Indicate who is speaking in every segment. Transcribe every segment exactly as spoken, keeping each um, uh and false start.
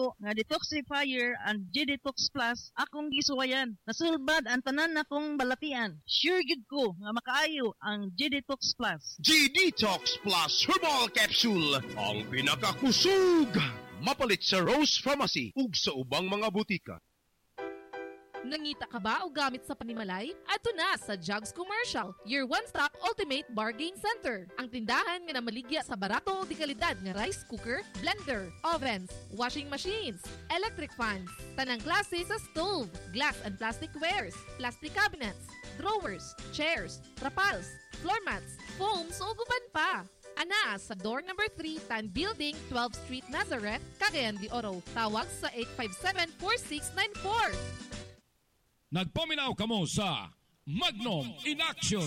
Speaker 1: nako nga detoxifier and G-Detox Plus akong gisuwayan. Nasulbad ang tanan nakong balatian. Sure gid ko nga makaayo ang G-Detox Plus.
Speaker 2: G-Detox Plus Herbal Capsule, ang pinakakusog. Mapalit sa Rose Pharmacy ug sa ubang mga butika.
Speaker 3: Nangita ka ba o gamit sa panimalay? Ato na sa Jugs Commercial, your one-stop ultimate bargain center. Ang tindahan nga namaligya sa barato o di kalidad nga rice cooker, blender, ovens, washing machines, electric fans, tanang klase sa stove, glass and plastic wares, plastic cabinets, drawers, chairs, trapals, floor mats, foams o guban pa. Ana sa door number three, Tan Building, twelfth Street, Nazareth, Cagayan de Oro. Tawag sa eight five seven, four six nine four.
Speaker 4: Nagpaminaw kamo sa Magnum in Action.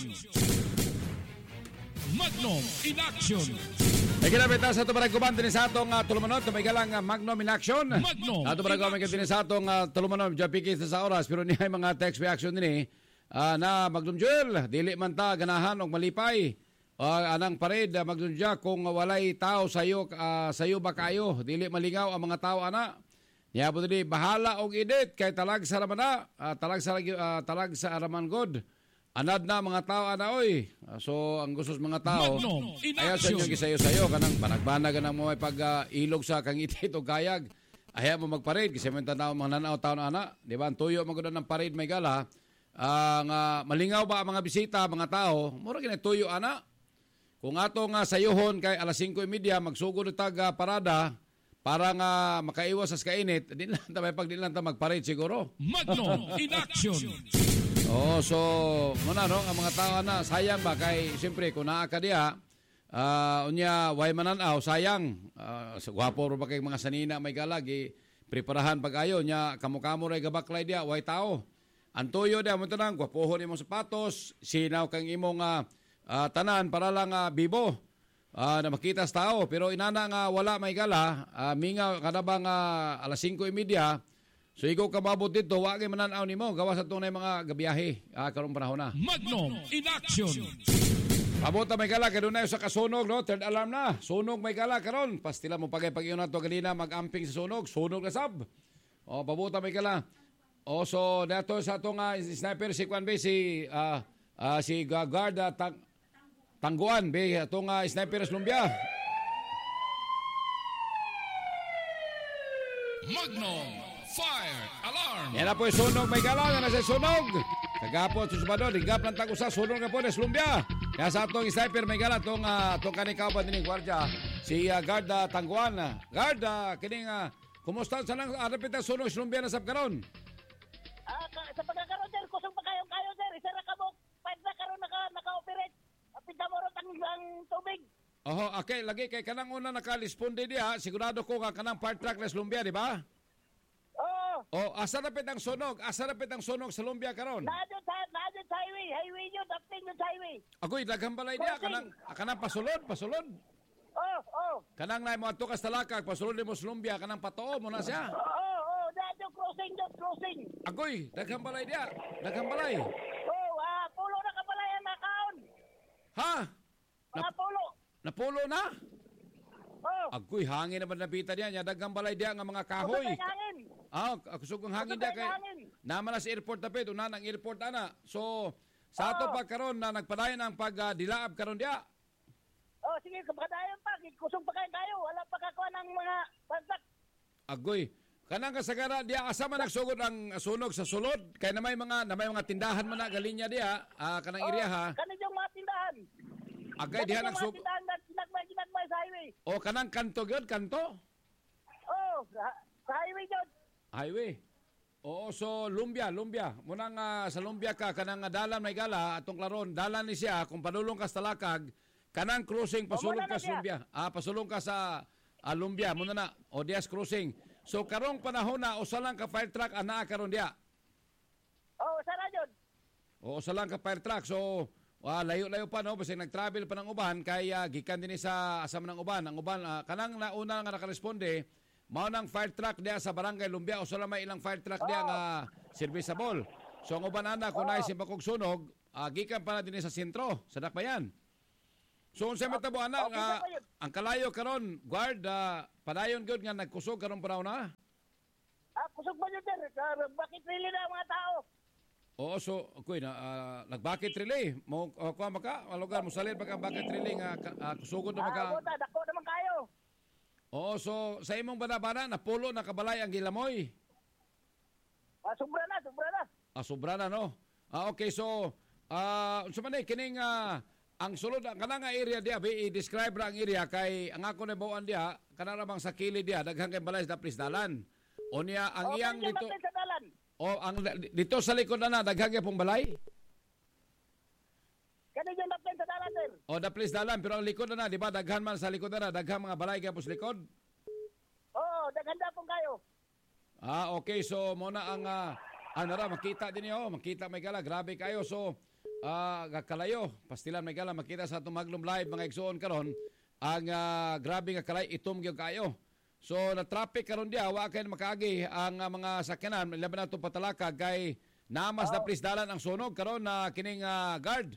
Speaker 4: Magnum in Action.
Speaker 5: Ay kinabita sa ito baragkuman din sa atong uh, tulumanon. Ito may galang uh, Magnum in Action.
Speaker 4: Magnum
Speaker 5: Ato baragkuman din sa atong uh, tulumanon. Diyan pikis sa oras. Pero niya mga text reaction din eh. Uh, na Magnum Joel. Dili man ta ganahan o malipay. Uh, anang pared uh, Magnum Jack kung walay tao sayo, uh, sayo ba kayo. Dili malingaw ang mga tao ana. Niya po din, bahala og edit kay talag sa raman na, uh, talag sa uh, talag sa araman god. Anad na mga tao ana oy. Uh, so ang gusto sa mga tao, ayaw sa inyo gisayo-sayo kanang banag-banag ng mga pag uh, ilog sa kang itit o gayag. Ayaw mo magparade kasi may tanaw mga nanaw tao na ana, di ba? Tuyo magud ng parade may gala. Ang uh, malingaw ba ang mga bisita, mga tao, mura kini tuyo ana. Kung ato nga sayuhon kay alas singko y media magsugod tag uh, parada. Para nga makaiwas sa kainit, di lang ta may pag di lang ta magparade siguro.
Speaker 4: Magnum in Action.
Speaker 5: Oh, so muna no ang mga tao na sayang ba kay siyempre kung naa ka diha, uh, unya way mananaw sayang. Uh, sa gwapo ro ba kay mga sanina may galagi preparahan pag-ayo nya kamo-kamo ray gabaklay diha way tao. Antuyo diha mo tanang gwapohon imong sapatos, sinaw kang imong uh, uh, tanan para lang uh, bibo. Uh, na makita sa tao, pero inana nga wala may gala, uh, minga kada bang uh, alas singko y media, so ikaw kababot dito, wag ay mananaw ni mo, gawa sa tunay mga gabiyahe, uh, karong panahon na.
Speaker 4: Magnum in Action.
Speaker 5: Pabota may gala, karoon na sa kasunog, no? Third alarm na, sunog may gala, karon pastila mo pagay pag iyon na to ganina, mag-amping sa sunog, sunog na sab. O, pabota may gala. O, so, dato sa itong uh, sniper, si Kwan Bay, si, uh, uh, si guard, uh, tang, Tangguan, be, itong uh, sniper sa lumbia.
Speaker 4: Magnum Fire Alarm.
Speaker 5: Yan na po yung sunog, may galang, yan na sa sunog. Kagapon, susubado, ligap ng tagusa, sunog na po na sa lumbia. Yan sa itong sniper, may galang, itong, uh, itong kanikaw pa din yung gwardya. Si uh, guard uh, Tangguan. Guard, uh, kining, uh, kumusta sa nang arapit ang sunog sa lumbia na sabkaron?
Speaker 6: Ah, uh, sa pagkakaroon, sir, kusong pa kayong kayo, sir. Isa na kabok, five na karoon naka, naka-operate. Pintamorot ang, ang tubig.
Speaker 5: Oho, okay, lagi kay kanang una nakalisponde diha, sigurado ko ka kanang part track na Lumbia, di ba?
Speaker 6: Oo.
Speaker 5: Oh, asa na pit ang sunog? Asa na pit ang sunog sa Lumbia karon?
Speaker 6: Nadyo sa nadyo sa highway, highway yun, upting yun sa highway.
Speaker 5: Agoy, daghang balay diha kanang kanang pasulod, pasulod.
Speaker 6: Oh, oh.
Speaker 5: Kanang nay mo adto ka sa Talakag, pasulod mo sa Lumbia, kanang patoo mo na siya.
Speaker 6: Oo, oh, oh, nadyo crossing, dot crossing.
Speaker 5: Agoy, daghang balay diha. Daghang balay.
Speaker 6: Oh, ah, pulo na kabalay ang makaon.
Speaker 5: Ha?
Speaker 6: Mga pulo.
Speaker 5: Napulo na?
Speaker 6: Oh.
Speaker 5: Agoy, hangin naman napita diyan. Daghang balay diha nga mga kahoy.
Speaker 6: Kusog ang hangin.
Speaker 5: Ah, kusog ang hangin diha kay. Naman na sa airport na pit, una ng airport ana. So, sa ato pa karon na nagpadayon ang pagdilaab uh, karon diha.
Speaker 6: Oh, sige, kapadayon pa, kusog pa kayo tayo. Wala pa kakuha ng mga pansak.
Speaker 5: Agoy, kanang kasagara diha asa man nagsugod ang sunog sa sulod kay na may mga na may mga tindahan man na galinya diha, ah, kanang
Speaker 6: oh,
Speaker 5: area ha.
Speaker 6: Kanang yung mga tindahan.
Speaker 5: Agay diha nagsugod.
Speaker 6: Ginagmay, ginagmay sa highway.
Speaker 5: O, kanang kanto gyud, kanto?
Speaker 6: Oh, sa, sa highway yun.
Speaker 5: Highway. Oo, so Lumbia, Lumbia. Munang uh, sa Lumbia ka, kanang uh, dalan may gala, atong klaron, dalan ni siya, kung padulong ka sa Talakag, kanang cruising, pasulong ka sa Lumbia. Ah, pasulong ka sa uh, Lumbia, muna na, o dias cruising. So, karong panahon na, usa lang ka fire truck, ana karon diya?
Speaker 6: Oo, oh, sana yun.
Speaker 5: O, usa lang ka fire truck, so, Ah, layo-layo pa no kasi nag-travel pa ng uban kaya gikan din sa asam ng uban. Ang uban uh, kanang nauna nga nakaresponde mao nang fire truck diya sa barangay Lumbia o sala may ilang fire truck diya nga serviceable. So ang uban ana kun ay simpakog sunog, uh, gikan pa na din sa sentro, sa Dakbayan. So unsa man tabo ana uh, ang kalayo karon guard uh, padayon gyud nga nagkusog karon paraw na.
Speaker 6: Ah, kusog ba yun, sir? Ah, bakit really na ang mga tao?
Speaker 5: Oo, so, kuy, na, ah, nagbakit relay. Mo, uh, kuha maka, malugar mo salid baka bakit relay nga ka- ah, kusugod na
Speaker 6: Ah,
Speaker 5: maka.
Speaker 6: buta, dako naman kayo.
Speaker 5: Oo, so, sa imong bana-bana, napulo na kabalay ang gilamoy.
Speaker 6: Ah, sobra na, sobra na.
Speaker 5: Ah, sobra na, no? Ah, okay, so, ah, uh, man eh, kining, ah, ang sulod, kanang nga area diya, i-describe ra ang area kay, ang ako na bawaan diya, kanang ramang sa kilid diya, daghang kay balay sa Prisdalan. O niya, ang
Speaker 6: Oh,
Speaker 5: iyang
Speaker 6: kanyan
Speaker 5: dito,
Speaker 6: natin sa dalan.
Speaker 5: o ang dito sa likod na na, daghang kay pong balay.
Speaker 6: Kanyan natin sa dalan, sir.
Speaker 5: O da Prisdalan, pero ang likod na na, di ba, daghan man sa likod na na, daghang mga balay kay pos likod.
Speaker 6: Oo, daghanda pong kayo.
Speaker 5: Ah, okay, so muna ang, ah, ano ra, makita din niyo, makita may gala, grabe kayo, so, ah, kalayo, pastilan may gala, makita sa itong Maglum Live, mga igsoon karon ang ah, grabe nga kalay, itom gyud kayo. So, na traffic karon diya, wa kay makaagi ang ah, mga sakyanan, laban na itong patalaka, kay namas na Prisdalan ang sunog karon na kining ah, guard.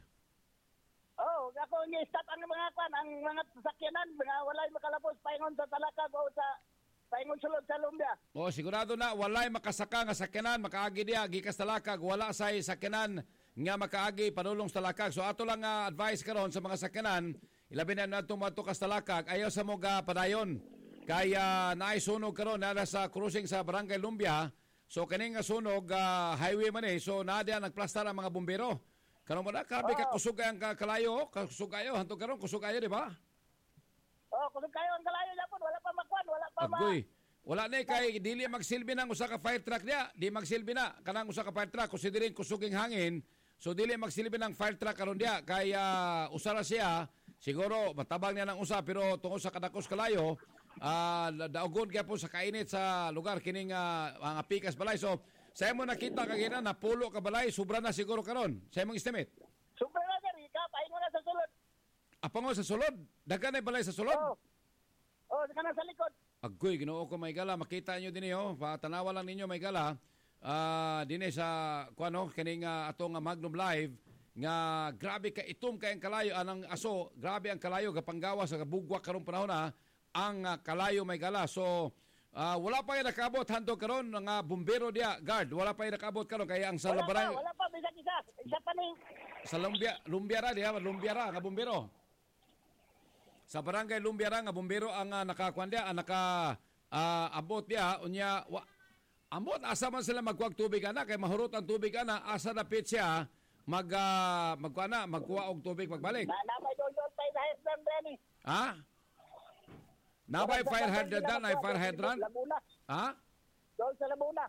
Speaker 6: Oo, ako nga stop ang mga kwan, ang mga sasakyanan, mga walay makalapos, paingon sa talakag o sa, paingon sulod sa lumbya.
Speaker 5: O, sigurado na, walay makasaka nga sakyanan, makaagi diya, gikas talakag, wala say sakyanan nga makaagi, panulong sa talakag. So, ato lang nga advice karon sa mga sakyanan, ilabi na nato matukas talakag, ayaw sa mga padayon. Kaya naisunog karon nada sa cruising sa Barangay Lumbia. So kaning nga sunog uh, highway man eh. So nadia nagplastar ang mga bumbero. Karon mo na kabi ka kusog ang kalayo, kusog kayo hanto karon kusog kayo di ba?
Speaker 6: Oh, kung kayo ang kalayo Japon, wala pa makwan, wala pa ma...
Speaker 5: Agoy. Wala na kay dili magsilbi nang usa ka fire truck niya. Di magsilbi na kanang usa ka fire truck considering kusuging hangin. So dili magsilbi ng fire truck karon dia kay uh, usara siya. Siguro matabang niya ng usa pero tungod sa kadakos kalayo ah uh, daugod gyapon sa kainit sa lugar kining uh, mga pikas balay. So sa imo nakita kagina na pulo ka balay sobra na siguro karon. Sa imong estimate.
Speaker 6: Sobra na, sir. Ikapain mo na sa sulod.
Speaker 5: Apango sa sulod. Daghan ay balay sa sulod.
Speaker 6: Oo. Oh, sa kanan sa likod.
Speaker 5: Agoy, Ginoo ko may gala, makita niyo dinhi oh, patanawa lang ninyo may gala. Ah, uh, dinhi sa kuano kining uh, atong uh, Magnum Live nga grabe ka itom kay ang kalayo anang aso, grabe ang kalayo kapanggawa sa bugwak karong panahon na ang uh, kalayo may gala. So uh, wala pa yung nakabot hanto karon nga bumbero dia guard, wala pa yung nakabot karon kaya ang sa
Speaker 6: Wala
Speaker 5: labaran
Speaker 6: pa, wala pa, bisag isa. Isa pa ni...
Speaker 5: sa Lumbia, Lumbiara dia, Lumbiara nga bumbero. Sa barangay Lumbiara nga bumbero ang uh, nakakuan dia, ang naka uh, abot dia unya wa, ambot asa man sila magkuag tubig ana kay mahurot ang tubig ana asa dapit siya mag uh, magkuha na magkuha og tubig pagbalik.
Speaker 6: Na, namay doon doon tayo sa hydrant, Benny.
Speaker 5: Ha? Nabay fire hydrant dan, ay fire hydrant?
Speaker 6: Labuna.
Speaker 5: Ha?
Speaker 6: Doon sa Labuna.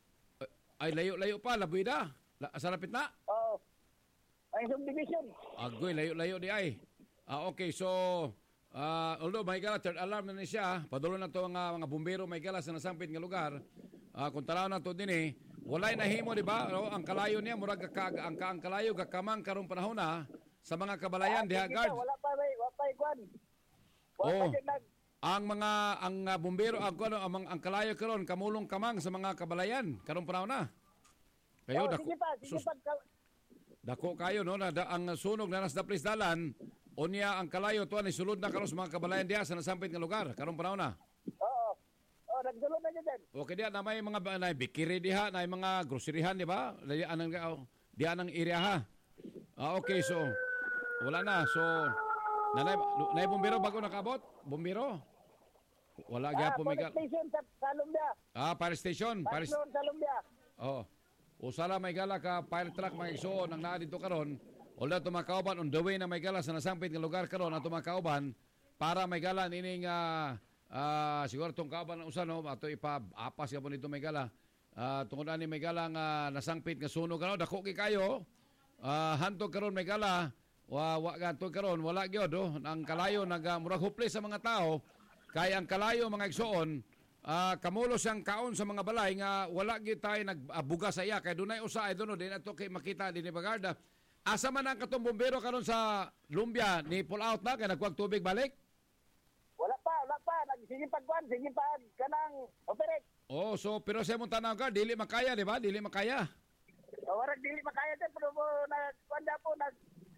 Speaker 5: Ay layo-layo pa, labuida. La, sa lapit na?
Speaker 6: Oo. Ay, subdivision.
Speaker 5: Agoy, layo-layo di ay. Ah, okay, so uh, although may gala, third alarm na ni siya, padulo na to mga, mga bumbero may gala sa nasampit nga lugar. Uh, kung taraw na to din eh, walay nahimo di ba? No? Ang kalayo niya murag ka, ang, ang kalayo gakamang karong panahon na sa mga kabalayan diha guard.
Speaker 6: Wala pa, may, wala pa, ikwan. Wala
Speaker 5: Oh.
Speaker 6: pa dyan nag...
Speaker 5: Ang mga ang uh, bumbero ang, ano, ang, ang kalayo karon kamulong kamang sa mga kabalayan karong panahon na. Kayo
Speaker 6: Oh,
Speaker 5: dako.
Speaker 6: sige pa, sige
Speaker 5: sus-
Speaker 6: pa. ka-
Speaker 5: Dako kayo no na da, ang sunog na nas da Prisdalan unya ang kalayo tuan ni sulod na karon sa mga kabalayan diha sa nasampit nga lugar karong panahon na.
Speaker 6: Oo. Oh, nagsulod na dyan.
Speaker 5: Okay diha na may mga na bikiri diha na mga groceryhan di ba? Diha anang oh, diha anang area ha. Ah, okay so wala na so nanay nay bumbero bago nakabot? Bumbero? Wala
Speaker 6: Ah,
Speaker 5: gyapon may
Speaker 6: police
Speaker 5: gal-
Speaker 6: station sa, sa Lumbia.
Speaker 5: Ah, fire station. Fire
Speaker 6: Paslon sa Lumbia.
Speaker 5: Oh. Usala may gala ka fire truck mga igsoon ang naa dito karon. Although tumakauban on the way na may gala sa nasampit nga lugar karon ang tumakauban para may gala nining uh, uh, siguro tong kauban ng usa no ato ipa-apas ka po nito may gala. Uh, tungod ani may gala nga nasangpit nga sunog karon dako kay kayo. Uh, hantog karon may gala wa wa ganto karon wala gyud oh. Ang kalayo nag uh, murag hopeless sa mga tao kay ang kalayo mga igsoon Uh, kamulo siyang kaon sa mga balay nga wala gyud tayo nagbuga sa iya kay dunay usa ay dono din ato kay makita din ni Bagarda. Asa man ang katong bombero karon sa Lumbia ni pull out na kay nagkuag tubig balik?
Speaker 6: Wala pa, wala pa. Sige pagkuhan, sige pag kanang operate.
Speaker 5: Oh, so pero sa imong tanaw ka dili makaya di ba? Dili makaya.
Speaker 6: O, warag dili makaya din, pero mo nagkuhan po, nag...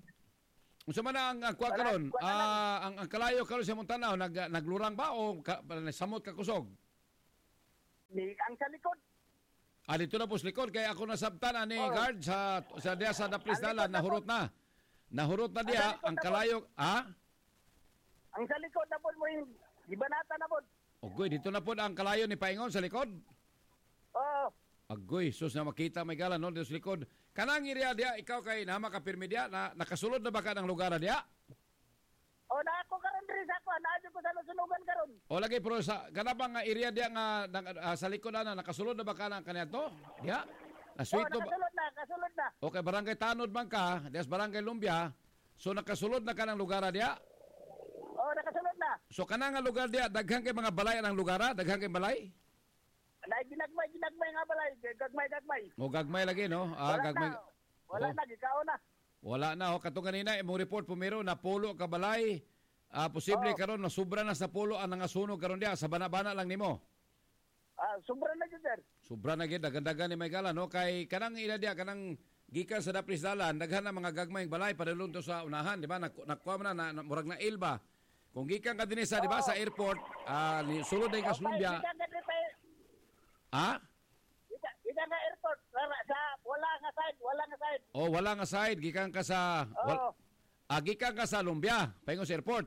Speaker 5: Unsa man ang uh, kuag karon? Ah, ang, ang kalayo karon sa imong tanaw nag naglurang ba o ka, samot ka kusog?
Speaker 6: Ni ang sa likod.
Speaker 5: Ah, dito na po sa likod. Kaya ako nasabtan ani
Speaker 6: Oo.
Speaker 5: guard sa sa diya sa Daplis
Speaker 6: Ang
Speaker 5: Dalan.
Speaker 6: likod na
Speaker 5: Nahurot na. Nahurot na
Speaker 6: Ang
Speaker 5: diya.
Speaker 6: likod
Speaker 5: Ang
Speaker 6: na po.
Speaker 5: kalayo. Ah?
Speaker 6: Ang sa likod na po mo yung gibanata na po.
Speaker 5: Ogoy, dito na po ang kalayo ni Paingon sa likod.
Speaker 6: Oo.
Speaker 5: Agoy, sus na makita may gala no dito sa likod. Kanang iriya diya, ikaw kay nama ka pirmi diya, na, nakasulod na ba ka ng lugar diya?
Speaker 6: O na ako karon diri sa ko, naadyo ko sa nasunugan karon.
Speaker 5: O lagi pero sa kanabang nga iriya diya nga nang- ah, sa likod ana nakasulod na ba ka ng kanyato? Diya? Na
Speaker 6: Oh,
Speaker 5: sweet to ba?
Speaker 6: nakasulod na, kasulod na.
Speaker 5: Okay, barangay Tanod man ka, diya sa barangay Lumbia. So nakasulod na ka ng lugar diya?
Speaker 6: Oh, nakasulod na.
Speaker 5: So kanang nga lugar diya, daghang kay mga balay ang lugar, daghang kay balay?
Speaker 6: Na ginagmay, ginagmay nga balay, gagmay, gagmay.
Speaker 5: O gagmay lagi no? Ah,
Speaker 6: Wala
Speaker 5: gagmay.
Speaker 6: na. Wala
Speaker 5: Oh.
Speaker 6: na, gikao na.
Speaker 5: Wala na ho katong kanina imong report pumiro na pulo ka balay. Ah, posible
Speaker 6: Oo.
Speaker 5: karon na sobra na sa pulo ang nangasunog karon diya sa bana-bana lang nimo.
Speaker 6: Ah, sobra na dyan, sir.
Speaker 5: Sobra na gid dagan-dagan ni may gala no kay kanang ila diya kanang gikan sa Daplis Dalan daghan na mga gagmayng balay padulong to sa unahan di ba nak nakuha man na, na murag na ilba. Kung gikan ka dinhi sa di ba sa airport ah ni sulod ay Kaslumbia.
Speaker 6: Ika nga dito,
Speaker 5: Ha?
Speaker 6: ika, ika nga airport, sa, sa, wala nga side, wala nga side.
Speaker 5: Oh, wala nga side gikan ka sa
Speaker 6: Oo.
Speaker 5: wal, ah, gikan ka sa Lumbia, paingon sa airport.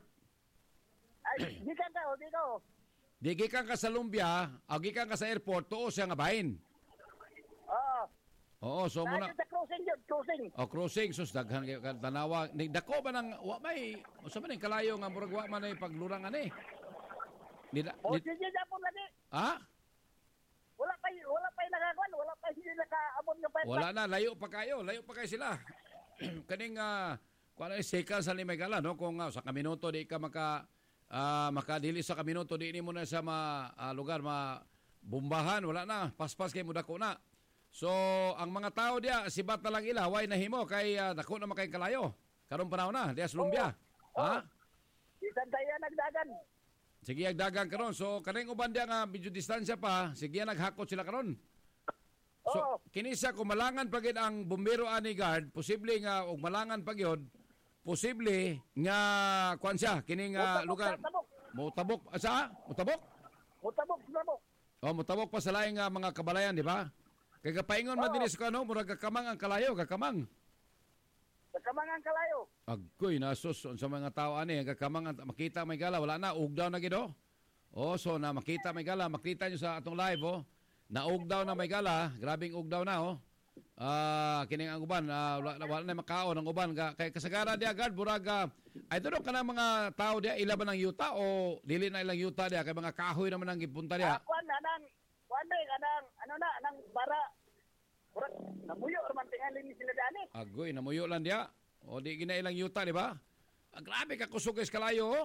Speaker 6: Ay, gikan ka, o, dito.
Speaker 5: Di gikan ka sa Lumbia, ah, gikan ka sa airport tuo siya nga bahin.
Speaker 6: Oo.
Speaker 5: Oo, so muna
Speaker 6: Nandito sa cruising yun, cruising.
Speaker 5: o crossing sus daghan kay ka- tanawa ni dako ba nang wa may usa man yung kalayo nga murag wa man ay paglurang ani. Di, da-
Speaker 6: O,
Speaker 5: di,
Speaker 6: sige, Japon lagi.
Speaker 5: ha?
Speaker 6: Wala pa, wala pa yung nakakuan, wala pa hindi nakaabot ng pwesta.
Speaker 5: Wala na, layo pa kayo, layo pa kayo sila. Kaning uh, kung ano sekal sa limay no kung ah, sa kaminuto di ka maka ah, makadili sa kaminuto di ni mo na sa ma, ah, lugar ma bumbahan wala na, paspas kay mo dako na. So ang mga tao diya sibat na lang ila way nahimo kay ah, dako na makay kalayo. Karon panahon na, diya sa Lumbia. Ha?
Speaker 6: Isan tayo nagdagan.
Speaker 5: Sige agdagan karon. So kaning uban diya nga medyo distansya pa, sige naghakot sila karon. So,
Speaker 6: Oo.
Speaker 5: kinisa kung malangan pa gid ang bumbero ani guard, posible nga og malangan pa gyud, posible nga kuan siya kining nga
Speaker 6: Mutabok,
Speaker 5: lugar
Speaker 6: mutabok.
Speaker 5: mo tabok asa? Mo tabok?
Speaker 6: Mutabok, mutabok.
Speaker 5: O mo tabok pa sa laing nga mga kabalayan, di ba? Kay kapaingon man
Speaker 6: Oo.
Speaker 5: dinhi sa kano, murag kakamang ang kalayo, kakamang.
Speaker 6: Nagkamangan kalayo.
Speaker 5: Agoy nasus sa mga tao ani, kakamang ang- makita may gala, wala na ugdaw na gid oh. Oh, so na makita may gala, makita nyo sa atong live oh. Naugdaw na may gala, grabing ugdaw na oh. Ah, kining ang uban, ah, wala, wala na makaon ang uban ka kay kasagaran dia gad burag ah, ay dunok kana mga tao dia ila ba ng yuta o dili na ilang yuta dia kay mga kahoy naman ang gipunta dia.
Speaker 6: Ah, kuan anang kuan be anang ano na anang bara. Kurat, namuyo man tingali ni sila dani.
Speaker 5: Agoy namuyo lang dia. O di gina ilang yuta di ba? Ah, grabe ka kusog is kalayo oh.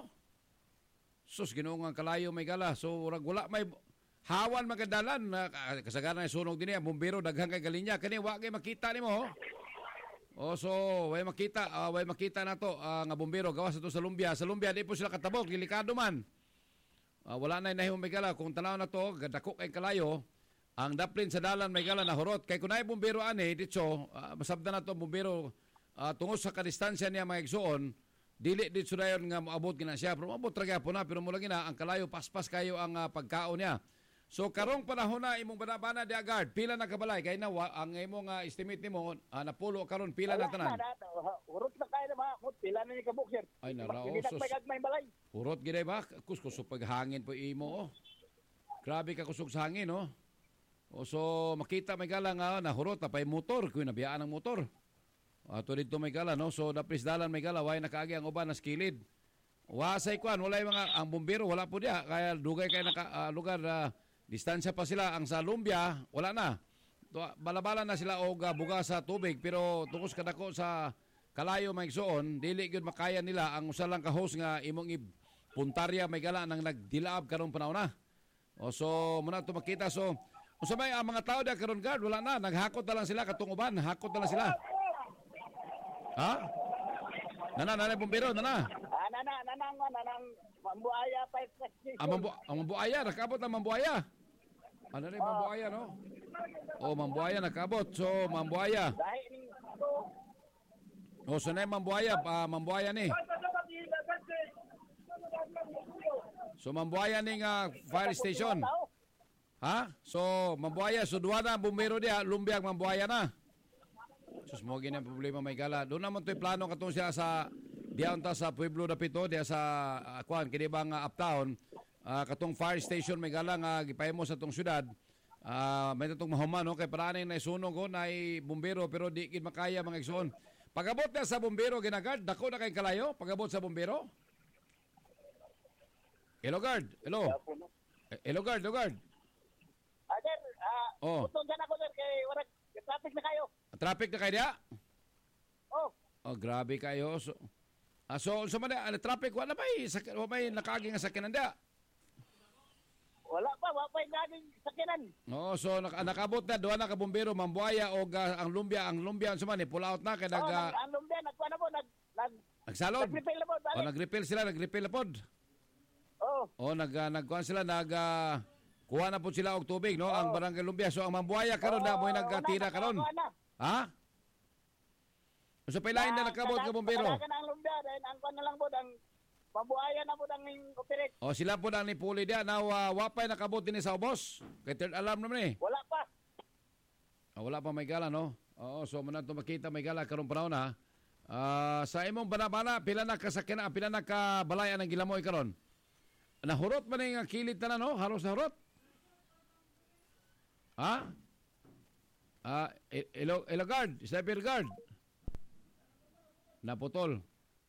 Speaker 5: Sus Ginoo nga kalayo may gala. So urag wala may hawan magadalan na ah, kasagaran ay sunog din niya bumbero daghang kay galinya kani wa kay makita nimo oh. Oh, so way makita, uh, way makita na to ah, nga bumbero gawas ito sa Lumbia. Sa Lumbia di po sila katabok, delikado man. Ah, wala na inahimong may gala kung tanaw na to, gadako kay kalayo. Ang daplin sa dalan may gala na horot. Kay kunay bumbero ani ditso, uh, masabda na to bumbero uh, tungod sa kadistansya niya mga igsuon, dili ditso dayon nga moabot gina siya. Pero moabot ra gyapon na pero mula gina ang kalayo paspas kayo ang uh, pagkaon niya. So karong panahon na imong banabana di agard, pila na kabalay kay na wa, ang imong uh, estimate nimo uh, napulo karon pila na tanan.
Speaker 6: Urot na kayo na mga mut, pila na ni kabuk sir.
Speaker 5: Ay naraos.
Speaker 6: Hindi na may balay.
Speaker 5: Urot giday ba? Kuskus pag hangin po imo oh. Grabe ka kusog sa hangin oh. O so makita may gala nga na hurot na pay motor kuy nabiyaan ang motor. Ato dito may gala no. So dapris dalan may gala way nakaagi ang uban na skilid. Wasay kwan walay mga ang bumbero wala po dia kaya dugay kay naka uh, lugar uh, distansya pa sila ang sa Lumbia wala na. Balabala na sila og uh, buga sa tubig pero tukos kadako sa kalayo may igsoon dili gyud makaya nila ang usa lang ka host nga imong puntarya may gala nang nagdilaab karong panahon na. O so muna to makita so unsa may ang mga tao da karon guard wala na naghakot na lang sila katong uban hakot na lang sila. Ha? Nana nana bumbero nana.
Speaker 6: Ah, nana, nanang, nanang, mambuaya pa yung
Speaker 5: Ang mambu ang mambuaya nakabot ang mambuaya. Ano rin mambuaya no? O mambuaya nakabot so mambuaya.
Speaker 6: Dahil ning ito,
Speaker 5: O so na yung mambuaya pa mambuaya ni. So mambuaya ning uh, fire station. Ha? So, mambuaya, so duwa na, bumbero diya, lumbiang mambuaya na. Sus, mo gini ang problema may gala. Doon naman to'y plano katong siya sa, diyan ta sa Pueblo na Pito, diya sa, uh, kuan, kini bang uh, uptown, uh, katong fire station may gala nga, gipahimo sa tong syudad, uh, may tatong mahuman, no? Kay parang na isunog ko, na bumbero, pero di kin makaya mga igsoon. Pagabot na sa bumbero, ginagard, dako na kay kalayo, pagabot sa bumbero. Hello, guard. Hello. Hello, guard. Hello, guard.
Speaker 6: Ah, sir, ah,
Speaker 5: Oh.
Speaker 6: utong dyan ako, sir, kay warag, traffic na kayo.
Speaker 5: Traffic na kayo diya?
Speaker 6: Oh,
Speaker 5: Oh, grabe kayo. So, ah, so, so man, ano, traffic, wala ba eh? Sak- wala ba eh, nakaging nga sakyanan diya?
Speaker 6: wala pa, wala pa yung naging sakyanan.
Speaker 5: Oo, so nak nakabot na, doon na kabumbero, mambuaya, o ga, ang lumbia, ang lumbia, so man, eh, pull out na, kaya nag,
Speaker 6: Oh,
Speaker 5: ah,
Speaker 6: nag, ang lumbia, nagkuha na po, nag, nag,
Speaker 5: nagsalod.
Speaker 6: nag-refill na po,
Speaker 5: O,
Speaker 6: balik.
Speaker 5: nag-refill sila, nag-refill na pod.
Speaker 6: Oh,
Speaker 5: O, nag, uh, nagkuhan sila, nag, ah, kuha na po sila og tubig, no, ang barangay lumbia. So, ang mambuaya karon na, mo'y nagtira karon. Ha? So, pailain na nakabot ka bumbero.
Speaker 6: Kalagan ang lumbia, dahil ang kuha na lang po, ang mabuhaya na po ang operate.
Speaker 5: O, sila po ang nipuli diya, na uh, wapay nakabot din sa ubos. Kay third alarm naman eh.
Speaker 6: Wala pa.
Speaker 5: Ah, wala pa may gala, no? Oo, so muna ito makita may gala karong panahon na. Ah, sa imong banabana, pila na kasakyan, pila na kabalayan ang gilamoy karon. Nahurot man yung kilit na, no? Halos nahurot. Ha? Ah, elo elo guard, sniper guard. Naputol.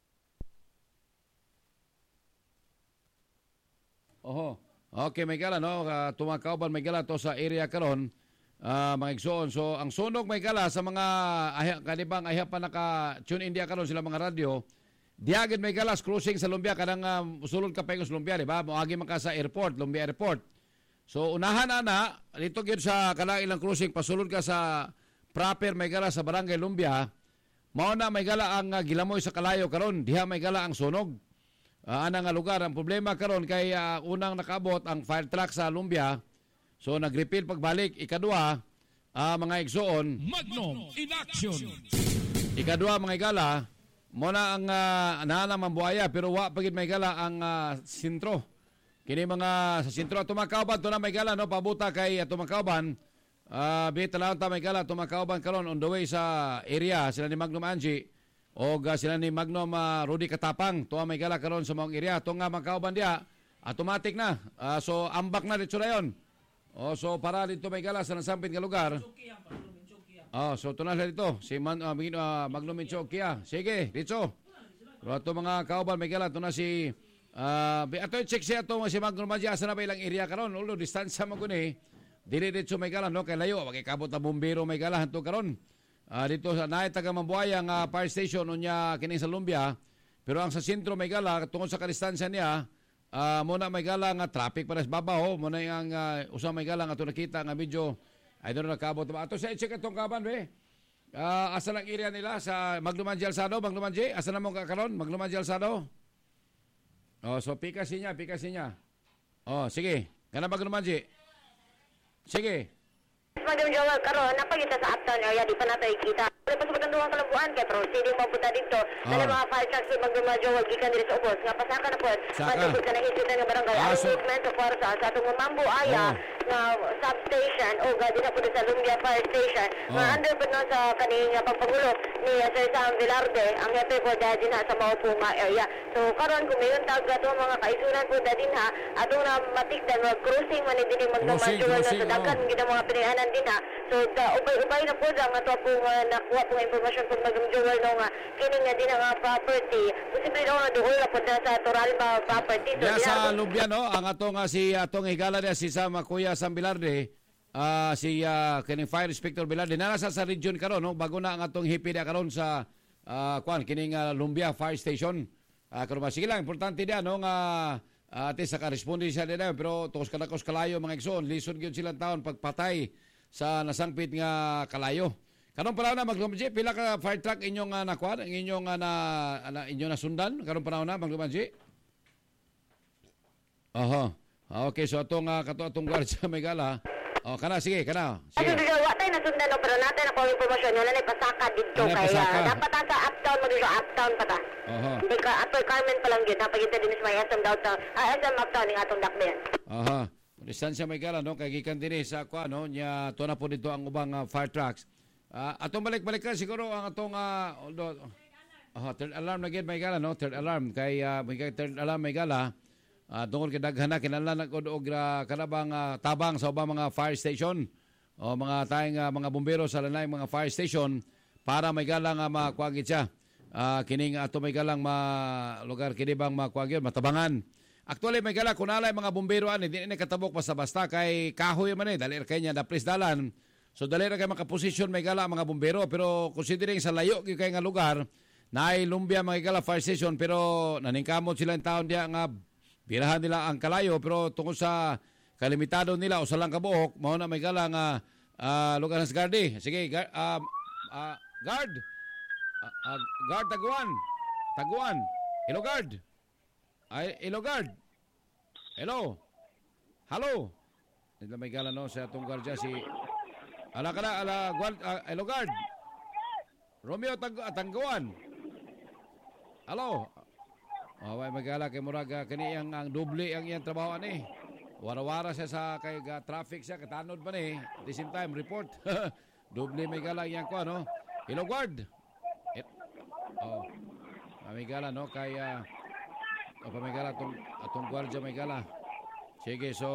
Speaker 5: Oho. Okay, may gala, no? Uh, tumakauban may gala to sa area karon. Uh, mga igsoon. So, ang sunog may gala sa mga ahya, kanibang ahya pa naka-tune India karon sila mga radyo. Diagid may galas cruising sa Lumbia kanang uh, sulod ka pengos Lumbia, di ba? Moagi man ka sa airport, Lumbia Airport. So, unahan ana, dito gyud sa kanang ilang cruising pasulod ka sa proper may gala sa Barangay Lumbia. Mao na may gala ang uh, gilamoy sa kalayo karon, diha may gala ang sunog. Uh, ana nga lugar ang problema karon kay uh, unang nakabot ang fire truck sa Lumbia. So nag-refill pagbalik. Ikadua, uh, mga igsoon.
Speaker 4: Magnum in action.
Speaker 5: Ikadua, mga igala, muna ang uh, naana mambuaya pero wa pagid may gala ang uh, sintro. Kini mga sa sintro tumakauban to na may gala no pabuta kay uh, tumakauban. Uh, Bitalaon ta may gala tumakauban karon on the way sa area sila ni Magnum Angie o uh, sila ni Magnum uh, Rudy Katapang to may gala karon sa mga area to nga makauban dia automatic na. Uh, so ambak na dito rayon. Oh, so para dito may gala sa nasampit nga lugar. Oh, so ito na siya dito. Si Man, uh, uh, Magnum Inchokia. Sige, dito. Pero ito mga kauban may gala. Ito na si... Uh, ato yung check siya ito si Magnum Inchokia. Asa na ba ilang area karon? Ulo, distansya mo ko ni. Dili dito may gala, no? Kay layo. Magkikabot na bumbero may gala. Ito karon. Uh, dito sa naay taga Mambuaya nga uh, fire station unya kining sa Lumbia. Pero ang sa sentro may gala, tungkol sa kadistansya niya, uh, muna may gala nga traffic para sa babaw. Muna yung uh, usang may gala nga ito nakita nga medyo I don't know, nakabot ba? Ato sa i-check itong kaban, be. Uh, asa lang area nila sa Maglumanji Alsado, Maglumanji? Asa na mong kakaroon? Maglumanji Alsado? Oh, so pikasin niya, pikasin niya. Oh, sige. Kana Maglumanji? Sige.
Speaker 7: Madam Joel, karon napagita sa uptown area, di pa natin ikita. Pero pa sa magandang kalabuan, kaya proceeding mo punta dito.
Speaker 5: Ah.
Speaker 7: Dali mga fire trucks, Madam Joel, gikan dito sa ubos. Nga pasaka na po,
Speaker 5: Saka.
Speaker 7: matibod ka na isip na ng barangay.
Speaker 5: Ah,
Speaker 7: Ang
Speaker 5: so-
Speaker 7: movement sa Forza, sa itong mambu aya,
Speaker 5: Oh.
Speaker 7: nga substation, o gadi na po sa Lumbia Fire Station. Nga
Speaker 5: Oh.
Speaker 7: under po no, sa kaning uh, pagpangulo ni uh, Sir Sam Velarde, ang hepe po dadi na sa Maupo nga area. So karon kung mayon tag ato mga kaisunan po dadi na, atong na matikdan, mag cruising man din yung Madam
Speaker 5: Cruising,
Speaker 7: Joel na
Speaker 5: cruising,
Speaker 7: sa dagan,
Speaker 5: oh.
Speaker 7: gina mga pinayanan din ha. So da, ubay-ubay na po lang ato po uh, nakuha po informasyon po Madam Joel no nga kining nga din ang property. Posible no nga doon na po na sa Toralba property. So,
Speaker 5: Diya
Speaker 7: di
Speaker 5: sa
Speaker 7: na-
Speaker 5: Lumbia, no? Ang atong nga si atong higala niya si Sama Kuya Sam Bilarde, ah, si uh, kining Fire Inspector Bilarde, narasa sa region karon, no? Bago na ang atong hipi niya karon sa uh, kwan, kining uh, Lumbia Fire Station. Uh, karon ba, sige lang, importante diya, no? Nga uh, ate sa ka-responde siya din, pero tukos kanakos kalayo mga igsoon, lisod gyud silang taon pagpatay sa nasangpit nga kalayo. Karon pa na Maglumanji, pila ka fire truck inyong uh, nakuha, inyong uh, na, na inyong nasundan, karon pa na Maglumanji. Aha. Okay, so atong uh, kato atong guardia may gala. Oh, kana sige, kana.
Speaker 7: Sige.
Speaker 5: Sige.
Speaker 7: Ano wa tayo nasundan no, pero natin ako informasyon wala na pasaka dito
Speaker 5: Wala na
Speaker 7: kaya
Speaker 5: pasaka.
Speaker 7: dapat ta sa uptown magdito uptown pa ta.
Speaker 5: Aha.
Speaker 7: Hindi ka Upper Carmen pa lang yun napagita din sa may S M downtown. Ah, S M uptown ning atong dakben.
Speaker 5: Aha. Distansya may gala, no? Kay gikan din sa kwa, no? Nya, to na po dito ang ubang uh, fire trucks. Uh, atong balik-balik ka, siguro ang atong, uh, uh, third alarm na gid may gala, no? Third alarm. Kay, uh, may third alarm may gala, uh, tungkol kay daghan na, kinala na og uh, kanabang uh, tabang sa ubang mga fire station, o mga tayong uh, mga bumbero sa lanay mga fire station, para may galang uh, makuagit siya. Uh, kining ato may galang ma lugar kini bang makuagit, matabangan. Actually, may gala, kung nalay mga bumbero, ani, di na katabok basta-basta, kay kahoy man eh, dali kay niya, naplis dalan. So, dali na kay makaposisyon, may gala, mga bumbero, pero considering sa layo, kay nga lugar, na ay lumbia mga gala fire station, pero naningkamot sila yung taon diya nga, birahan nila ang kalayo, pero tungkol sa kalimitado nila, o sa lang kabuok, mao na may gala nga, uh, lugar ng Gardi. Sige, gar, uh, uh, guard, uh, uh, guard, taguan, taguan, hello guard. Ay, hello guard. Hello. Hello. Ito may gala no sa atong guard si ala kana ala guard uh, hello guard. Romeo Tang Tangguan. Hello. Oh, may magala kay muraga kani ang ang doble ang iyang trabaho ani. Wara-wara siya sa kay ga, traffic siya katanod pa ni. At the same time report. Doble may gala iyang ko no. Hello guard. It, oh. May gala no kay uh, o pa may gala, atong, atong gwardiya may gala. Sige, so,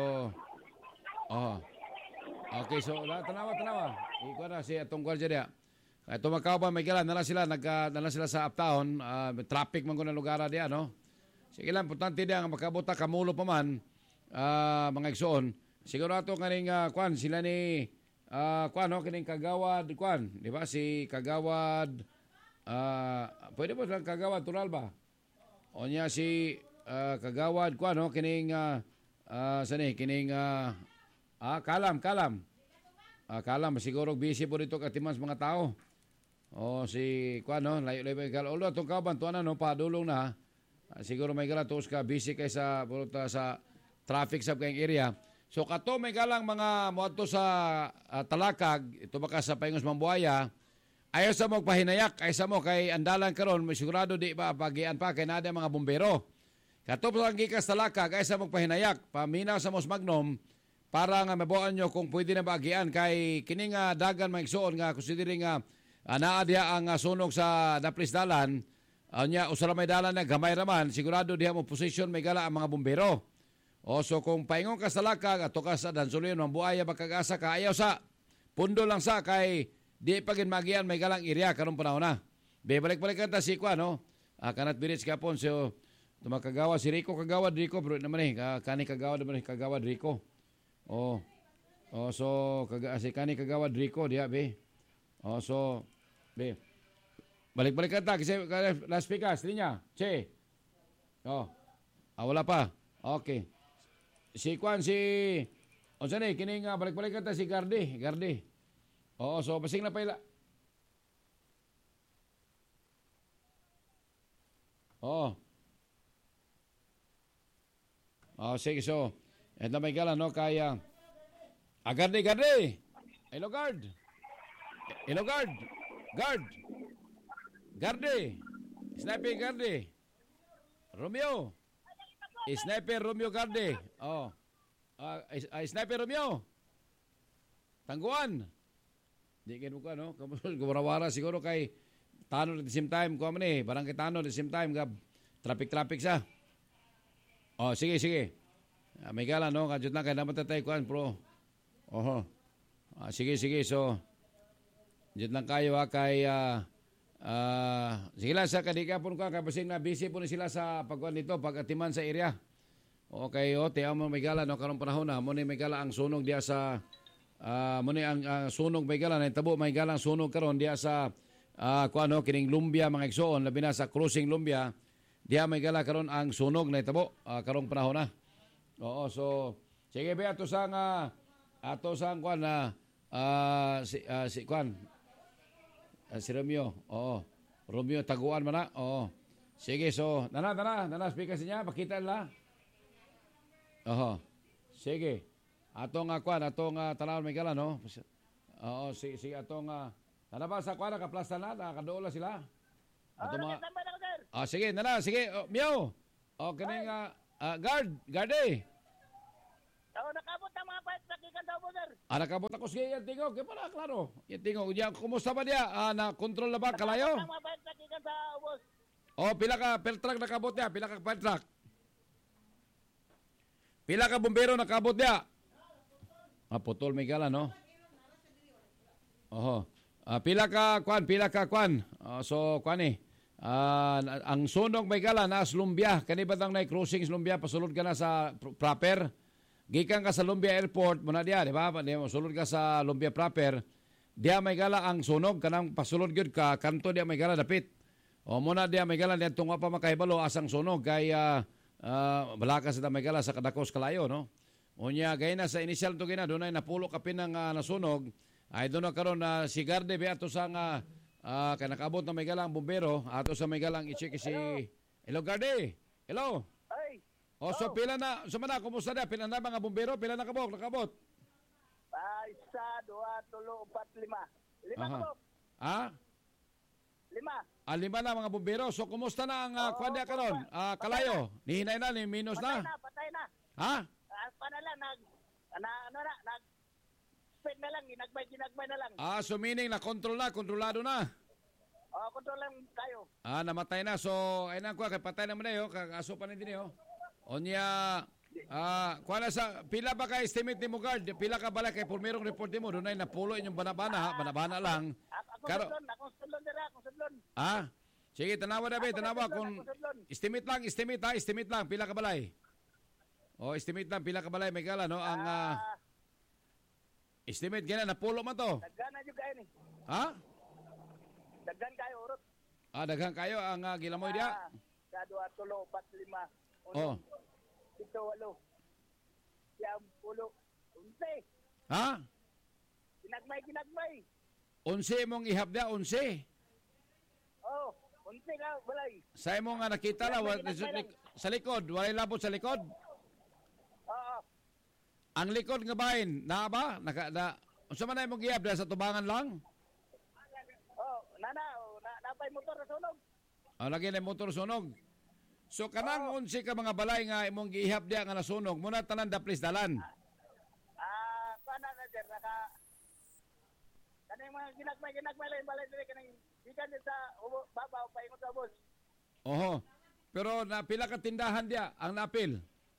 Speaker 5: oh. Okay, so, tanawa, tanawa. Ikaw na si atong gwardiya diya. Ito makaw pa may gala, nala sila, nag, nala sila sa uptown, uh, traffic man ko na lugar diya, no? Sige lang, importante diya, makabuta, kamulo pa man, uh, mga igsoon. Siguro ato kaning, uh, kwan, sila ni, uh, kwan, no? Kining Kagawad, kwan, di ba? Si Kagawad, uh, pwede ba silang Kagawad, Tural ba? O niya si uh, Kagawad ko ano kining uh, uh, sani kining uh, ah, kalam kalam uh, kalam siguro busy po dito katimans mga tao. O si ko ano layo-layo kay ulo tong kauban to ano no padulong na uh, siguro may gala tos ka busy kay sa puluta sa traffic sa kayong area. So kato may galang mga moadto sa uh, Talakag ito baka sa Paingos Mambuaya. Ayaw sa mo pahinayak, ayaw sa mo kay andalan karon, may sigurado di ba pagian pa kay nada mga bumbero. Katop lang gikas Talakag, ayaw sa mo pahinayak, paminaw sa Mos Magnum para nga mabuan nyo kung pwede na bagian kay kining uh, dagan maigsoon nga considering nga uh, naa diha ang uh, sunog sa naplis dalan, uh, nya usara may dalan na gamay raman, sigurado diha mo position may gala ang mga bumbero. O so kung paingon ka sa Talakag ato ka sa Dansulion, Mambuaya bakag-asa ka ayaw sa pundo lang sa kay di pagin magian may galang area karong panahon na. Be balik-balik ta si kwa no. Ah, kanat birits kapon so tumakagawa si Rico Kagawad Rico bro naman eh uh, kani Kagawad naman eh Kagawad Rico. Oh. Oh so kaga si kani Kagawad Rico dia be. Oh so be balik-balik ta kasi last speakers linya. Che. Oh. Ah, wala pa. Okay. Si kwan si unsa ni kining uh, balik-balik ta si Gardi, Gardi. Oo, so basing na pala. Oo. Oh, sige, so. Ito may gala, no? Kaya. Ah, Gardi, Gardi! Hello, guard! Hello, guard! Guard! Gardi! Sniper, Gardi! Romeo! Sniper, Romeo, Gardi! Oh. Uh, uh, Sniper, Romeo! Tangguan! Di kayo ko, no? Gumawara siguro kay Tanod at the same time. Kuha man eh. Barang kay Tanod at the same time. Gab, traffic-traffic sa. Oh, sige, sige. Ah, may gala, no? Kadjut na kayo naman tatay kuhan, pro. Oho. Ah, sige, sige. So, dyan lang kayo ha kay... Uh, uh, sige lang sa kadikapon ka. Kapasing na busy po na sila sa pagkuhan nito. Pag-atiman sa area. Okay, o. Tiyaw mo may gala, no? Karong panahon na. Muna may gala ang sunog diya sa... Uh, muna ang uh, sunog may gala. Tabo may galang sunog karon diya sa... Uh, kung ano, kining lumbia mga igsoon, labi na sa cruising lumbia, diya may gala karon ang sunog na itabo, uh, karong panahon na. Oo, so, sige ba, ato sang, uh, ato sang, kwan, na, uh, si, uh, si, kwan, uh, si Romeo, oo, Romeo, taguan man na, oo. Sige, so, nana, nana, nana, speaker siya, pakita nila. Oo, sige, atong, uh, kwan, atong, uh, tanawan may gala, no? Oo, sige, sige, atong, uh, Nana ba sa kwa nakaplasta na? Nakadoola sila?
Speaker 6: Oh,
Speaker 5: mga...
Speaker 6: nakasamba na ko, sir.
Speaker 5: Ah, sige, nana, sige. Oh, Mio. O, oh, kining uh, uh, guard, guard eh.
Speaker 6: Oo, nakabot po, sir.
Speaker 5: Ah, nakabot ako sige yan tingog. Kaya pala, klaro. Yan tingog. Yan, kumusta ba niya? Ah, na-control na ba? Kalayo?
Speaker 6: Tama ba yung takikan sa ubos?
Speaker 5: Oh, pila ka per truck nakabot niya? Pila ka per truck? Pila ka bumbero nakabot niya? Ah, putol may gala, no? Oho. Ah, pila ka kwan, pila ka kwan. Ah, so kwan eh. Ah, ang sunog may gala na Lumbia. Kani ba tang na crossing Lumbia pasulod ka na sa pr- proper? Gikan ka sa Lumbia Airport mo na diya, di ba? Di mo sulod ka sa Lumbia proper. Diya may gala ang sunog kanang pasulod gyud ka kanto diya may gala dapit. O mo na diya may gala diya tunga pa makahibalo asang sunog kay uh, uh, balaka sa may gala sa kadakos kalayo, no? Unya gay na sa initial to gina dunay napulo ka pinang uh, nasunog. Ay doon na karon na uh, si Garde be ato sa nga uh, kay nakaabot na may galang bumbero ato sa may galang i-check si Hello Garde. Hello.
Speaker 6: Ay.
Speaker 5: O so pila na sumana kumusta na pila na mga bumbero pila na kabok nakabot.
Speaker 6: Ah, isa, dua, tulo, upat, lima. Lima
Speaker 5: Aha.
Speaker 6: po.
Speaker 5: Ha?
Speaker 6: Lima.
Speaker 5: Ah, lima na mga bumbero. So kumusta na ang uh,
Speaker 6: Oo,
Speaker 5: kwan niya karon? Ah, kalayo. Nihinay na ni minus
Speaker 6: Patay
Speaker 5: na.
Speaker 6: na, patay na.
Speaker 5: Ha?
Speaker 6: Ah, paano lang, nag, na, ano na, nag, spend na lang, ginagmay, ginagmay na lang.
Speaker 5: Ah, so meaning na control na, kontrolado na.
Speaker 6: Oh, control lang tayo.
Speaker 5: Ah, namatay na. So ay na ko kay patay naman na yo, kag aso pa ni dinhi oh. Onya ah, kuha na sa pila ba ka estimate ni mo guard? Pila ka bala kay pulmerong report mo dunay napulo inyong banabana, ha? Banabana lang.
Speaker 6: Ako, ako
Speaker 5: Karo-
Speaker 6: sudlon, ako sudlon dira, ako sudlon.
Speaker 5: Ah, sige, tanawa na ba,
Speaker 6: Ako
Speaker 5: tanawa
Speaker 6: sudlon,
Speaker 5: kung
Speaker 6: ako sudlon.
Speaker 5: estimate lang, estimate ha, estimate lang, pila ka balay. Oh, estimate lang, pila ka balay, may gala, no? Ang ah,
Speaker 6: Ah,
Speaker 5: estimate gana, napulo man to.
Speaker 6: daghan na jud kayo ni.
Speaker 5: Ha?
Speaker 6: Daghan kayo urot.
Speaker 5: Ah, daghan kayo ang uh, gilamoy dia.
Speaker 6: Ah, sa dua, tulo, upat, lima.
Speaker 5: Oh.
Speaker 6: Ito, walo. Siyam, pulo. Unse.
Speaker 5: Ha?
Speaker 6: Ginagmay, ginagmay.
Speaker 5: Unse mong ihap dia, unse.
Speaker 6: Oh, unse ka, balay.
Speaker 5: Sa imo nga nakita la wa- sa likod, walay labot sa likod.
Speaker 6: Oo.
Speaker 5: Ang likod nga bahin, na ba? Naka, na, unsa man na imong gihap dia sa tubangan lang?
Speaker 6: Oh, nana, oh, na, napay motor na sunog.
Speaker 5: Ah, lagi na yung motor sunog. So kanang unsi ka mga balay nga imong giihap dia nga nasunog, muna tanan daplis dalan.
Speaker 6: Ah, paano na sir, naka... Kanang mga ginagmay, ginagmay lang, balay dili kanang gikan din sa ubo, babaw, paingon sa ubos.
Speaker 5: Oho. Pero napila ka tindahan dia ang napil.